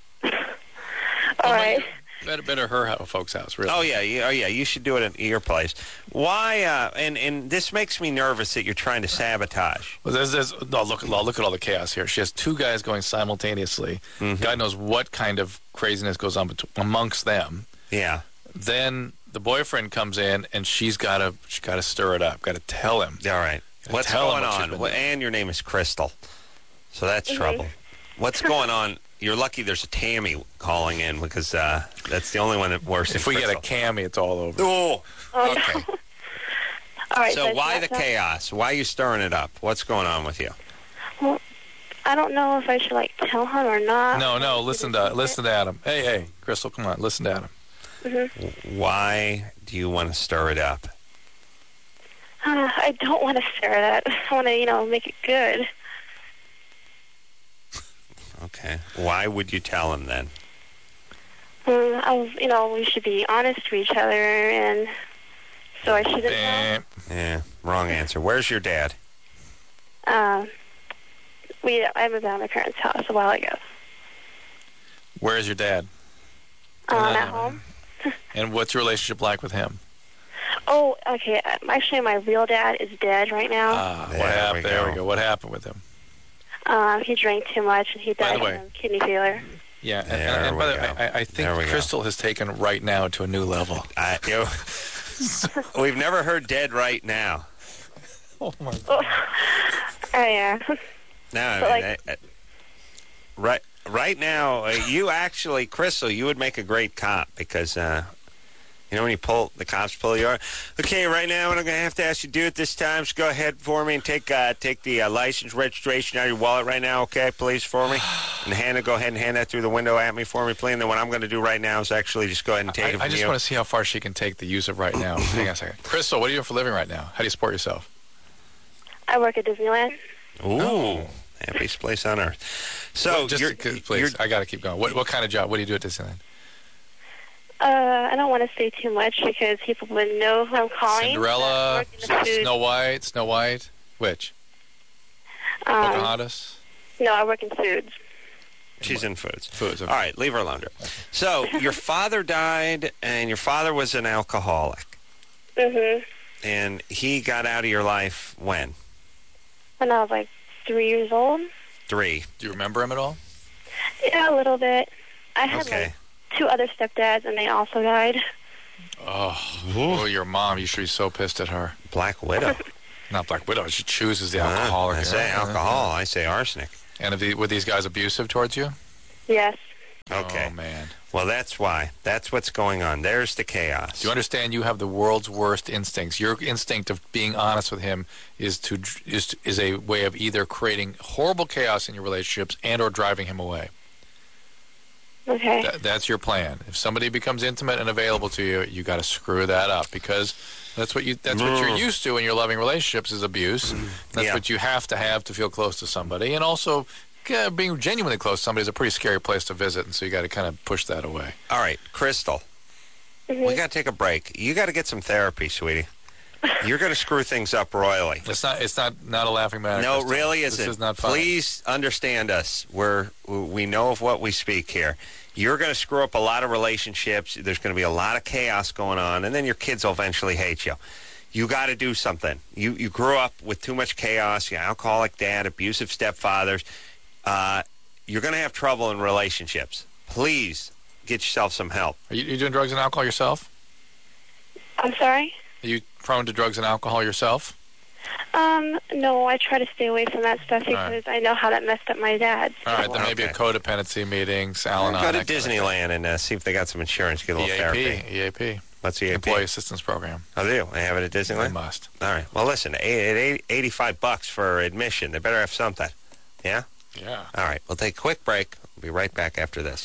All right. Better, better her ho- folks' house, really. Oh yeah, you, oh yeah, you should do it at your place. Why? Uh, and and this makes me nervous that you're trying to sabotage. Well, there's, there's, no, look, look at all the chaos here. She has two guys going simultaneously. Mm-hmm. God knows what kind of craziness goes on bet- amongst them. Yeah. Then the boyfriend comes in, and she's got to she's got to stir it up. Got to tell him. All right. Gotta What's tell him going what she's on? been Well, doing. and your name is Crystal, so that's Mhm. trouble. What's going on? You're lucky there's a Tammy calling in because uh, that's the only one that works. If than we get a Crystal. cami, it's all over. Oh. Oh, Okay. no. All right. So it's why not the done. chaos? Why are you stirring it up? What's going on with you? Well, I don't know if I should, like, tell him or not. No, no, listen to listen to Adam. Hey, hey, Crystal, come on, listen to Adam. Mm-hmm. Why do you want to stir it up? Uh, I don't want to stir that. I want to, you know, make it good. Okay. Why would you tell him then? Um, I was, you know, we should be honest to each other, and so I shouldn't Eh, Yeah, wrong answer. Where's your dad? know. Um, we, I moved out of my parents' house a while ago. Where's your dad? Um, Uh, at home. And what's your relationship like with him? Oh, okay. um, Actually, my real dad is dead right now. Ah, There what we happened? There we go. go. What happened with him? Um, he drank too much, and he By the died way- from kidney failure. Yeah, and, There and, and by we the way, go. I, I There think we go. Crystal has taken right now to a new level. I, you know, we've never heard dead right now. Oh my! Oh, yeah. No, I But, mean, like- I- I- right, right now, uh, you actually, Crystal, you would make a great cop because, uh, you know, when you pull, the cops pull you over. Okay, right now, what I'm going to have to ask you to do at this time is go ahead for me and take uh, take the uh, license registration out of your wallet right now, okay, please, for me. And hand it, go ahead and hand that through the window at me for me, please. And then what I'm going to do right now is actually just go ahead and take I, it from I just you. want to see how far she can take the use of right now. Hang on a second. Crystal, what are you doing for a living right now? How do you support yourself? I work at Disneyland. Ooh, Happiest place on earth. So, well, just you're, to, you're, please, I got to keep going. What what kind of job? What do you do at Disneyland? Uh, I don't want to say too much because people would know who I'm calling. Cinderella, I work in the food. Snow White, Snow White. Which? Um, Pocahontas. no, I work in foods. she's in foods. Foods. Okay. All right, leave her alone. So, your father died, and your father was an alcoholic. Mm-hmm. And he got out of your life when? When I was like three years old. Three. Do you remember him at all? Yeah, a little bit. I had Okay. like two other stepdads, and they also died. Oh, oh, your mom. You should be so pissed at her. Black Widow. Not Black Widow. She chooses the Uh, alcoholic. I say Yeah. alcohol. I say arsenic. And if the, were these guys abusive towards you? Yes. Okay. Oh, man. Well, that's why. That's what's going on. There's the chaos. Do you understand you have the world's worst instincts? Your instinct of being honest with him is to is is a way of either creating horrible chaos in your relationships and or driving him away. Okay. That, that's your plan. If somebody becomes intimate and available to you, you got to screw that up because that's what you that's what you're used to in your loving relationships is abuse. That's Yeah. what you have to have to feel close to somebody, and also uh, being genuinely close to somebody is a pretty scary place to visit, and so you got to kind of push that away. All right, Crystal. Mhm. We got to take a break. You got to get some therapy, sweetie. You're going to screw things up royally. It's not. It's not. Not a laughing matter. No, it Kristen. really This isn't. is not funny. Please understand us. We're we know of what we speak here. You're going to screw up a lot of relationships. There's going to be a lot of chaos going on, and then your kids will eventually hate you. You got to do something. You you grew up with too much chaos. Your alcoholic dad, abusive stepfathers. Uh, you're going to have trouble in relationships. Please get yourself some help. Are you, you doing drugs and alcohol yourself? I'm sorry? Are you prone to drugs and alcohol yourself? Um, no, I try to stay away from that stuff All right. because I know how that messed up my dad. All right, then Okay. maybe a codependency meetings, Al-Anon. Go to that kind of thing. Disneyland and uh, see if they got some insurance. Get a little E A P, therapy. E A P, What's the E A P? Employee Assistance Program. Oh, they do. They have it at They Disneyland? must. All right. Well, listen, eighty, eighty-five bucks for admission. They better have something. Yeah? Yeah. All right. We'll take a quick break. We'll be right back after this.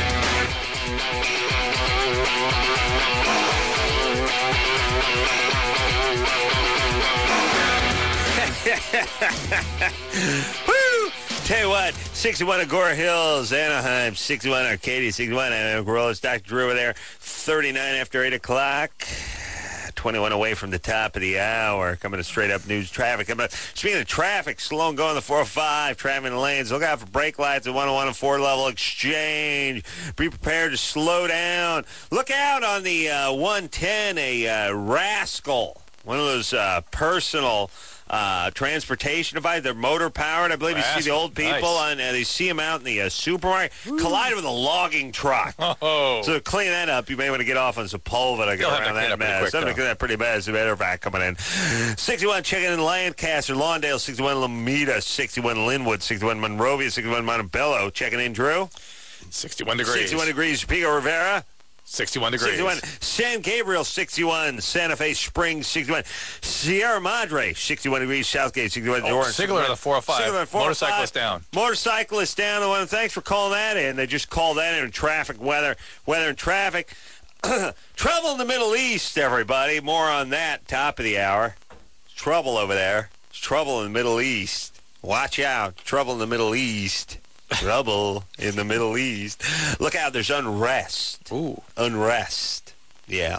Woo! Tell you what, sixty-one Agora Hills, Anaheim, sixty-one Arcadia, sixty-one Anaheim, Corolla, Doctor Drew over there, thirty-nine after eight o'clock. twenty-one away from the top of the hour. Coming to straight up news traffic. Coming up. Speaking of traffic, slow going the four oh five, traveling the lanes. Look out for brake lights at one oh one and four level exchange. Be prepared to slow down. Look out on the uh, one ten, a uh, Rascal. One of those uh, personal uh, transportation devices. They're motor powered. I believe you see the old people Nice. on. Uh, they see them out in the uh, supermarket. Collided with a logging truck. Oh. So to clean that up, you may want to get off on Sepulveda to get You'll have around to clean that up pretty mess. quick, I'm going to though. clean that pretty bad. So better back coming in. sixty-one checking in Lancaster, Lawndale, sixty-one Lomita, sixty-one Linwood, sixty-one Monrovia, sixty-one Montebello. Checking in, Drew. sixty-one degrees. sixty-one degrees, Pico Rivera. sixty-one degrees. sixty-one San Gabriel, sixty-one Santa Fe Springs, sixty-one Sierra Madre, sixty-one degrees, Southgate, sixty-one Oh, Orange. Sigler in the four oh five. Sigler in four oh five. Motorcyclist down. Motorcyclist down. The one. Thanks for calling that in. They just called that in. Traffic, weather, weather, and traffic. Trouble in the Middle East, everybody. More on that. Top of the hour. Trouble over there. It's trouble in the Middle East. Watch out. Trouble in the Middle East. Trouble in the Middle East. Look out. There's unrest. Ooh. Unrest. Yeah.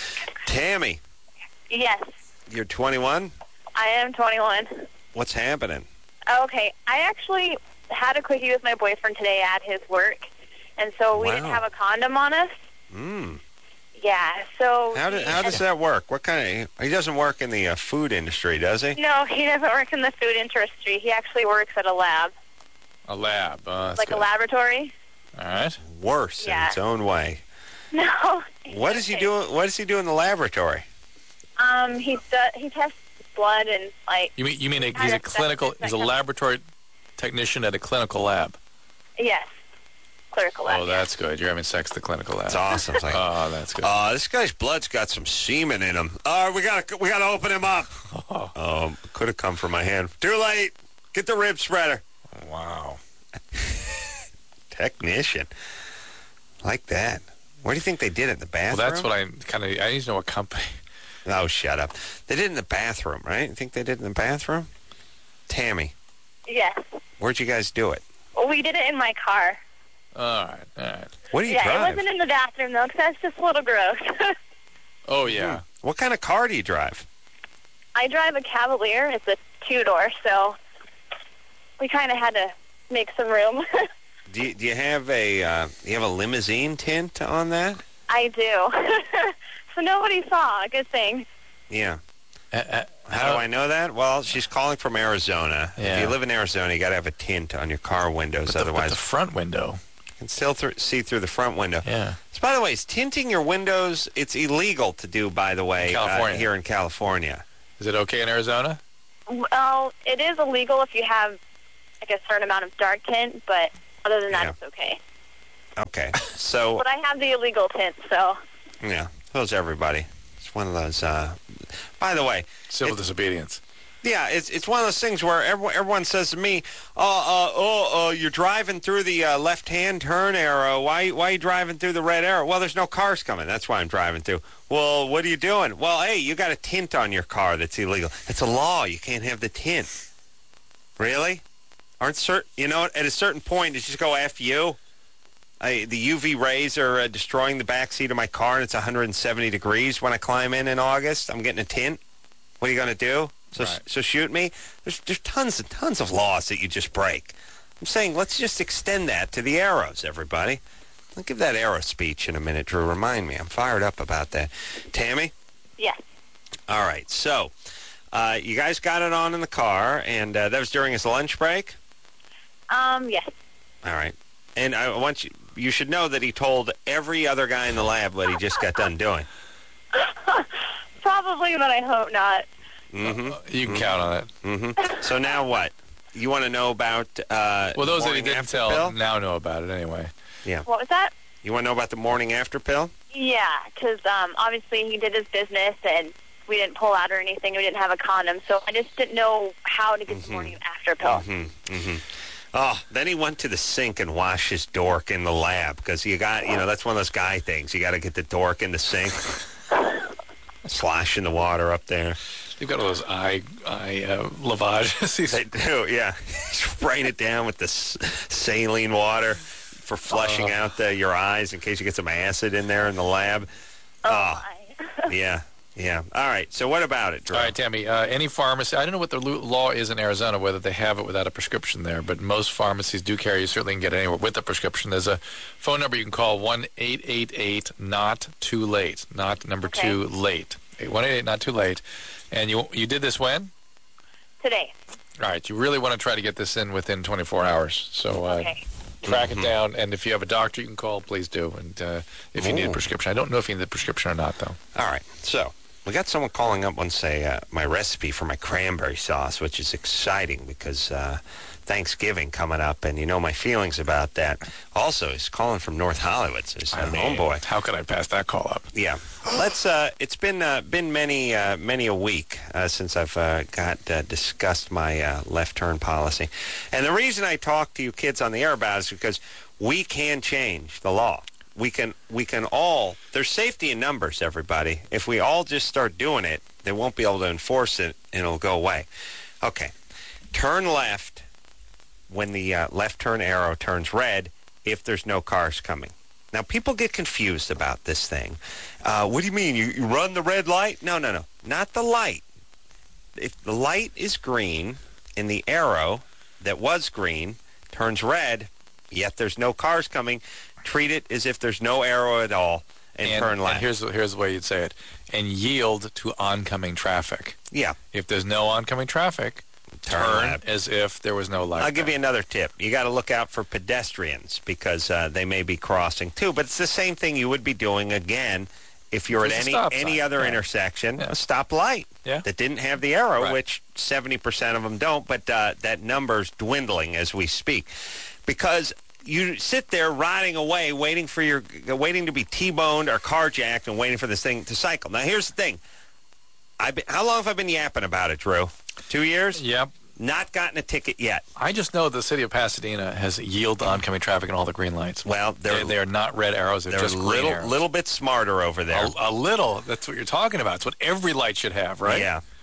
Tammy, Yes, you're twenty-one. I am twenty-one. What's happening? Okay, I actually had a quickie with my boyfriend today at his work, and so we Wow. didn't have a condom on us. Mm. Yeah, so... How, do, he how had- does that work? What kind of... He doesn't work in the uh, food industry, does he? No, he doesn't work in the food industry. He actually works at a lab, A lab. Uh, that's like good. a laboratory. All right. Worse in Yeah. its own way. No. What does he do? What does he do in the laboratory? Um, he does, he tests blood and, like, You mean you mean a, Kind he's a of clinical? substance He's a that comes- laboratory technician at a clinical lab. yes, clerical lab. Oh, that's good. You're having sex at the clinical lab. It's awesome. It's like, Oh, that's good. uh, this guy's blood's got some semen in him. Oh, we gotta we gotta open him up. Oh. Um, could have come from my hand. Too late. Get the rib spreader. Wow. Technician. Like that. Where do you think they did it? In the Well, bathroom? that's what I kind of. I need to know what company. Oh, shut up. They did it in the bathroom, right? You think they did it in the bathroom? Tammy. Yes. Where'd you guys do it? Well, we did it in my car. All right, all right. What do you yeah, drive? it wasn't in the bathroom, though, because that's just a little gross. Oh, yeah. What kind of car do you drive? I drive a Cavalier. It's a two-door, so we kind of had to make some room. Do you, do you have a uh, do you have a limousine tint on that? I do. So nobody saw. Good thing. Yeah. Uh, uh, How do I know that? Well, she's calling from Arizona. If Yeah. you live in Arizona, you got to have a tint on your car windows, But the, but otherwise the front window. you can still th- see through the front window. Yeah. So, by the way, is tinting your windows? It's illegal to do, by the way, In California. Uh, here in California. Is it okay in Arizona? Well, it is illegal if you have like a certain amount of dark tint, but other than that, Yeah. it's okay. Okay. So, But I have the illegal tint, so. yeah, so's everybody. It's one of those. Uh, by the way, Civil It's- disobedience. yeah, it's it's one of those things where everyone, everyone says to me, "Oh, uh, oh, uh, you're driving through the uh, left-hand turn arrow. Why, why are you driving through the red arrow?" Well, there's no cars coming. That's why I'm driving through. Well, what are you doing? Well, hey, you got a tint on your car that's illegal. It's a law. You can't have the tint. Really? Aren't certain? You know, at a certain point, it's just go F you. I, the U V rays are uh, destroying the back seat of my car, and it's one hundred seventy degrees when I climb in in August. I'm getting a tint. What are you going to do? So, Right. so shoot me? There's, there's tons and tons of laws that you just break. I'm saying let's just extend that to the arrows, everybody. I'll give that arrow speech in a minute, Drew. Remind me. I'm fired up about that. Tammy? Yes. All right. So, uh, you guys got it on in the car, and uh, that was during his lunch break? Um, yes. All right. And I want you, you should know that he told every other guy in the lab what he just got done doing. Probably, but I hope not. Mm-hmm. You can count on it. Mm-hmm. So now what? You want to know about uh, Well, those that he morning didn't after tell pill? now know about it anyway. What was that? You want to know about the morning after pill? Yeah, because um, obviously he did his business, and we didn't pull out or anything. We didn't have a condom, so I just didn't know how to get the morning after pill. Mm-hmm. Mm-hmm. Oh, then he went to the sink and washed his dork in the lab because you got, you know, that's one of those guy things. You got to get the dork in the sink, sloshing the water up there. You've got all those eye eye uh, lavages. They do, yeah. Spraying it down with the s- saline water for flushing Uh. out the, your eyes in case you get some acid in there in the lab. Oh, my. Yeah, yeah. All right, so what about it, Drew? All right, Tammy. Uh, any pharmacy? I don't know what the lo- law is in Arizona, whether they have it without a prescription there, but most pharmacies do carry. You certainly can get it anywhere with a prescription. There's a phone number you can call: one eight eight eight not too late. Not number Okay. two late. one eight eight not too late. And you you did this when? Today. All right. You really want to try to get this in within twenty-four hours. So uh, Okay. track Mm-hmm. it down, and if you have a doctor you can call, please do. And uh, if you need a Ooh. prescription, I don't know if you need a prescription or not, though. All right, so we got someone calling up and say uh, my recipe for my cranberry sauce, which is exciting because uh, Thanksgiving coming up, and you know my feelings about that. Also, he's calling from North Hollywood, so he's I a mean, homeboy. how could I pass that call up? Yeah, let's. Uh, it's been uh, been many uh, many a week uh, since I've uh, got uh, discussed my uh, left turn policy, and the reason I talk to you kids on the air about it is because we can change the law. We can we can all. There's safety in numbers, everybody. If we all just start doing it, they won't be able to enforce it, and it'll go away. Okay, turn left when the uh, left turn arrow turns red if there's no cars coming. Now, people get confused about this thing. Uh, what do you mean? You, you run the red light? No, no, no. Not the light. If the light is green and the arrow that was green turns red, yet there's no cars coming, treat it as if there's no arrow at all and, and, turn left. and here's, here's the way you'd say it. And yield to oncoming traffic. yeah. If there's no oncoming traffic, Turn turn, left. as if there was no light. I'll give there. you another tip. You got to look out for pedestrians because uh, they may be crossing too. But it's the same thing you would be doing again if you're There's a at any stop any sign, other yeah. intersection, Yeah. a stoplight Yeah. that didn't have the arrow, Right. which seventy percent of them don't. But uh, that number's dwindling as we speak because you sit there rotting away, waiting for your waiting to be T-boned or carjacked, and waiting for this thing to cycle. Now, here's the thing. I've been, how long have I been yapping about it, Drew? Two years? Yep. Not gotten a ticket yet. I just know the city of Pasadena has yield to oncoming traffic and all the green lights. Well, they're They, they are not red arrows. They're, they're just a green little arrows. little bit smarter over there. A, a little. That's what you're talking about. It's what every light should have, right? Yeah.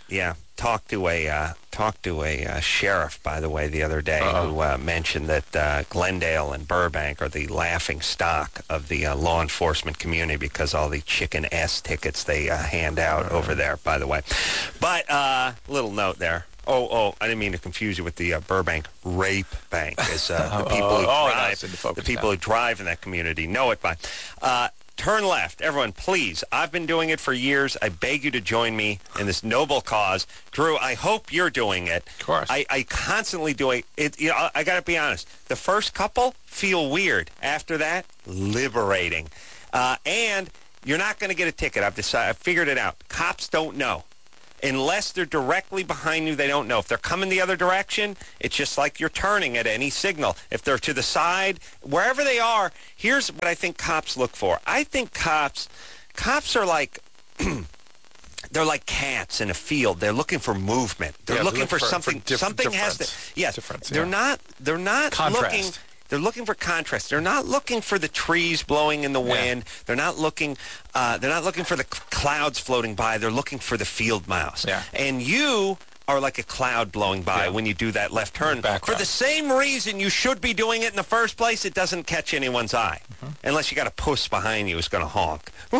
Yeah, talked to a uh, talked to a uh, sheriff, by the way, the other day, Uh-oh. who uh, mentioned that uh, Glendale and Burbank are the laughing stock of the uh, law enforcement community because all the chicken ass tickets they uh, hand out uh-huh. over there. By the way, but uh, little note there. Oh, oh! I didn't mean to confuse you with the uh, Burbank Rape Bank, as uh, the people who oh, drive, the people now. who drive in that community know it by. Uh, Turn left. Everyone, please. I've been doing it for years. I beg you to join me in this noble cause. Drew, I hope you're doing it. Of course. I, I constantly do it. it you know, I, I got to be honest. The first couple feel weird. After that, liberating. Uh, and you're not going to get a ticket. I've decided. I've figured it out. Cops don't know. Unless they're directly behind you, they don't know. If they're coming the other direction, it's just like you're turning at any signal. If they're to the side, wherever they are, here's what I think cops look for. I think cops, cops are like, they're like cats in a field. They're looking for movement. They're yeah, looking look for, for something. For diff- something has to. Yes, difference, they're yeah. not. They're not Contrast. looking. They're looking for contrast. They're not looking for the trees blowing in the wind. Yeah. They're not looking. Uh, they're not looking for the clouds floating by. They're looking for the field mouse. Yeah. And you are like a cloud blowing by yeah. when you do that left turn. Background. For the same reason you should be doing it in the first place. It doesn't catch anyone's eye, mm-hmm. unless you got a puss behind you who's going to honk. Or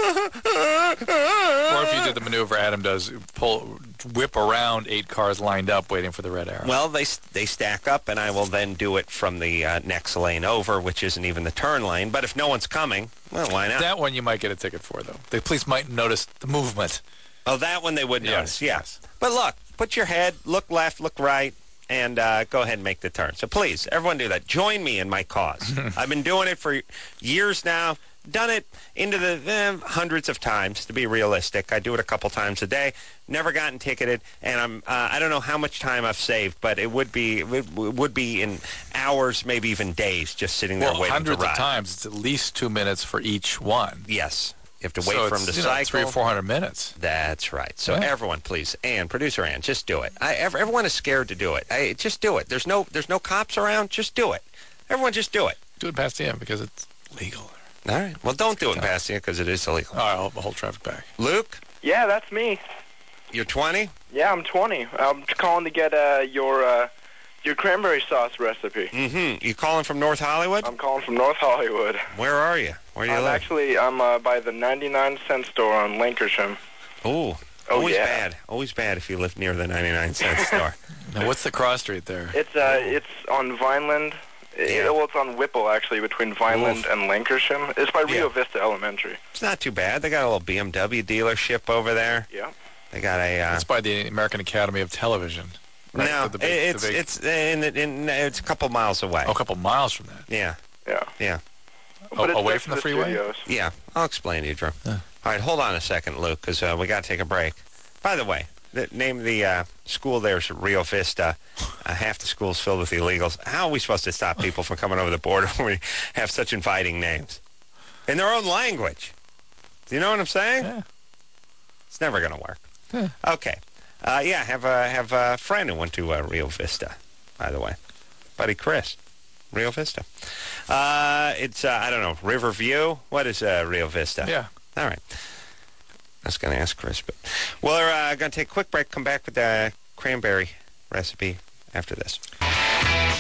if you did the maneuver Adam does, pull, whip around eight cars lined up waiting for the red arrow. Well, they they stack up, and I will then do it from the uh, next lane over, which isn't even the turn lane. But if no one's coming, well, why not? That one you might get a ticket for, though. The police might notice the movement. Oh, that one they would yes, notice, yeah. Yes. But look, put your head, look left, look right, and uh, go ahead and make the turn. So please, everyone do that. Join me in my cause. I've been doing it for years now. Done it into the eh, hundreds of times, to be realistic. I do it a couple times a day. Never gotten ticketed, and I'm uh, I don't know how much time I've saved, but it would be it would be in hours, maybe even days, just sitting there well, waiting hundreds to ride. of times. It's at least two minutes for each one. Yes. You have to wait so for them to you cycle. Know, three or four hundred minutes. That's right. So yeah. everyone, please, Ann, producer Ann, just do it. I, everyone is scared to do it. I, just do it. There's no there's no cops around. Just do it. Everyone, just do it. Do it past the end because it's legal. All right. Well, don't do it in Pasadena because it is illegal. All right, I'll hold traffic back. Luke? Yeah, that's me. You're twenty? Yeah, I'm twenty. I'm calling to get uh, your uh, your cranberry sauce recipe. Mm-hmm. You calling from North Hollywood? I'm calling from North Hollywood. Where are you? Where do you I'm live? Actually, I'm uh, by the ninety-nine cent store on Lankershim. Ooh. Oh, Always yeah. bad. Always bad if you live near the ninety-nine cent store. Now, what's the cross street there? It's uh, it's on Vineland. Yeah. It, well, it's on Whipple, actually, between Vineland Oof. and Lankershim. It's by Rio Yeah. Vista Elementary. It's not too bad. They got a little B M W dealership over there. Yeah. They got a... Uh, It's by the American Academy of Television. Right? no, The big- it's, the big- it's, in, in, it's a couple miles away. Oh, a couple miles from that. Yeah. Yeah. Yeah. But it's away next from to the freeway? studios. Yeah, I'll explain to you, Drew. Yeah. All right, hold on a second, Luke, because uh, we got to take a break. By the way, the name of the uh, school there is Rio Vista. Uh, half the school's filled with illegals. How are we supposed to stop people from coming over the border when we have such inviting names? In their own language. Do you know what I'm saying? Yeah. It's never going to work. Yeah. Okay. Uh, yeah, have a, have a friend who went to uh, Rio Vista, by the way. Buddy Chris. Rio Vista. Uh, it's, uh, I don't know, Riverview? What is uh, Rio Vista? Yeah. All right. I was going to ask Chris, but we're uh, going to take a quick break, come back with the cranberry recipe after this.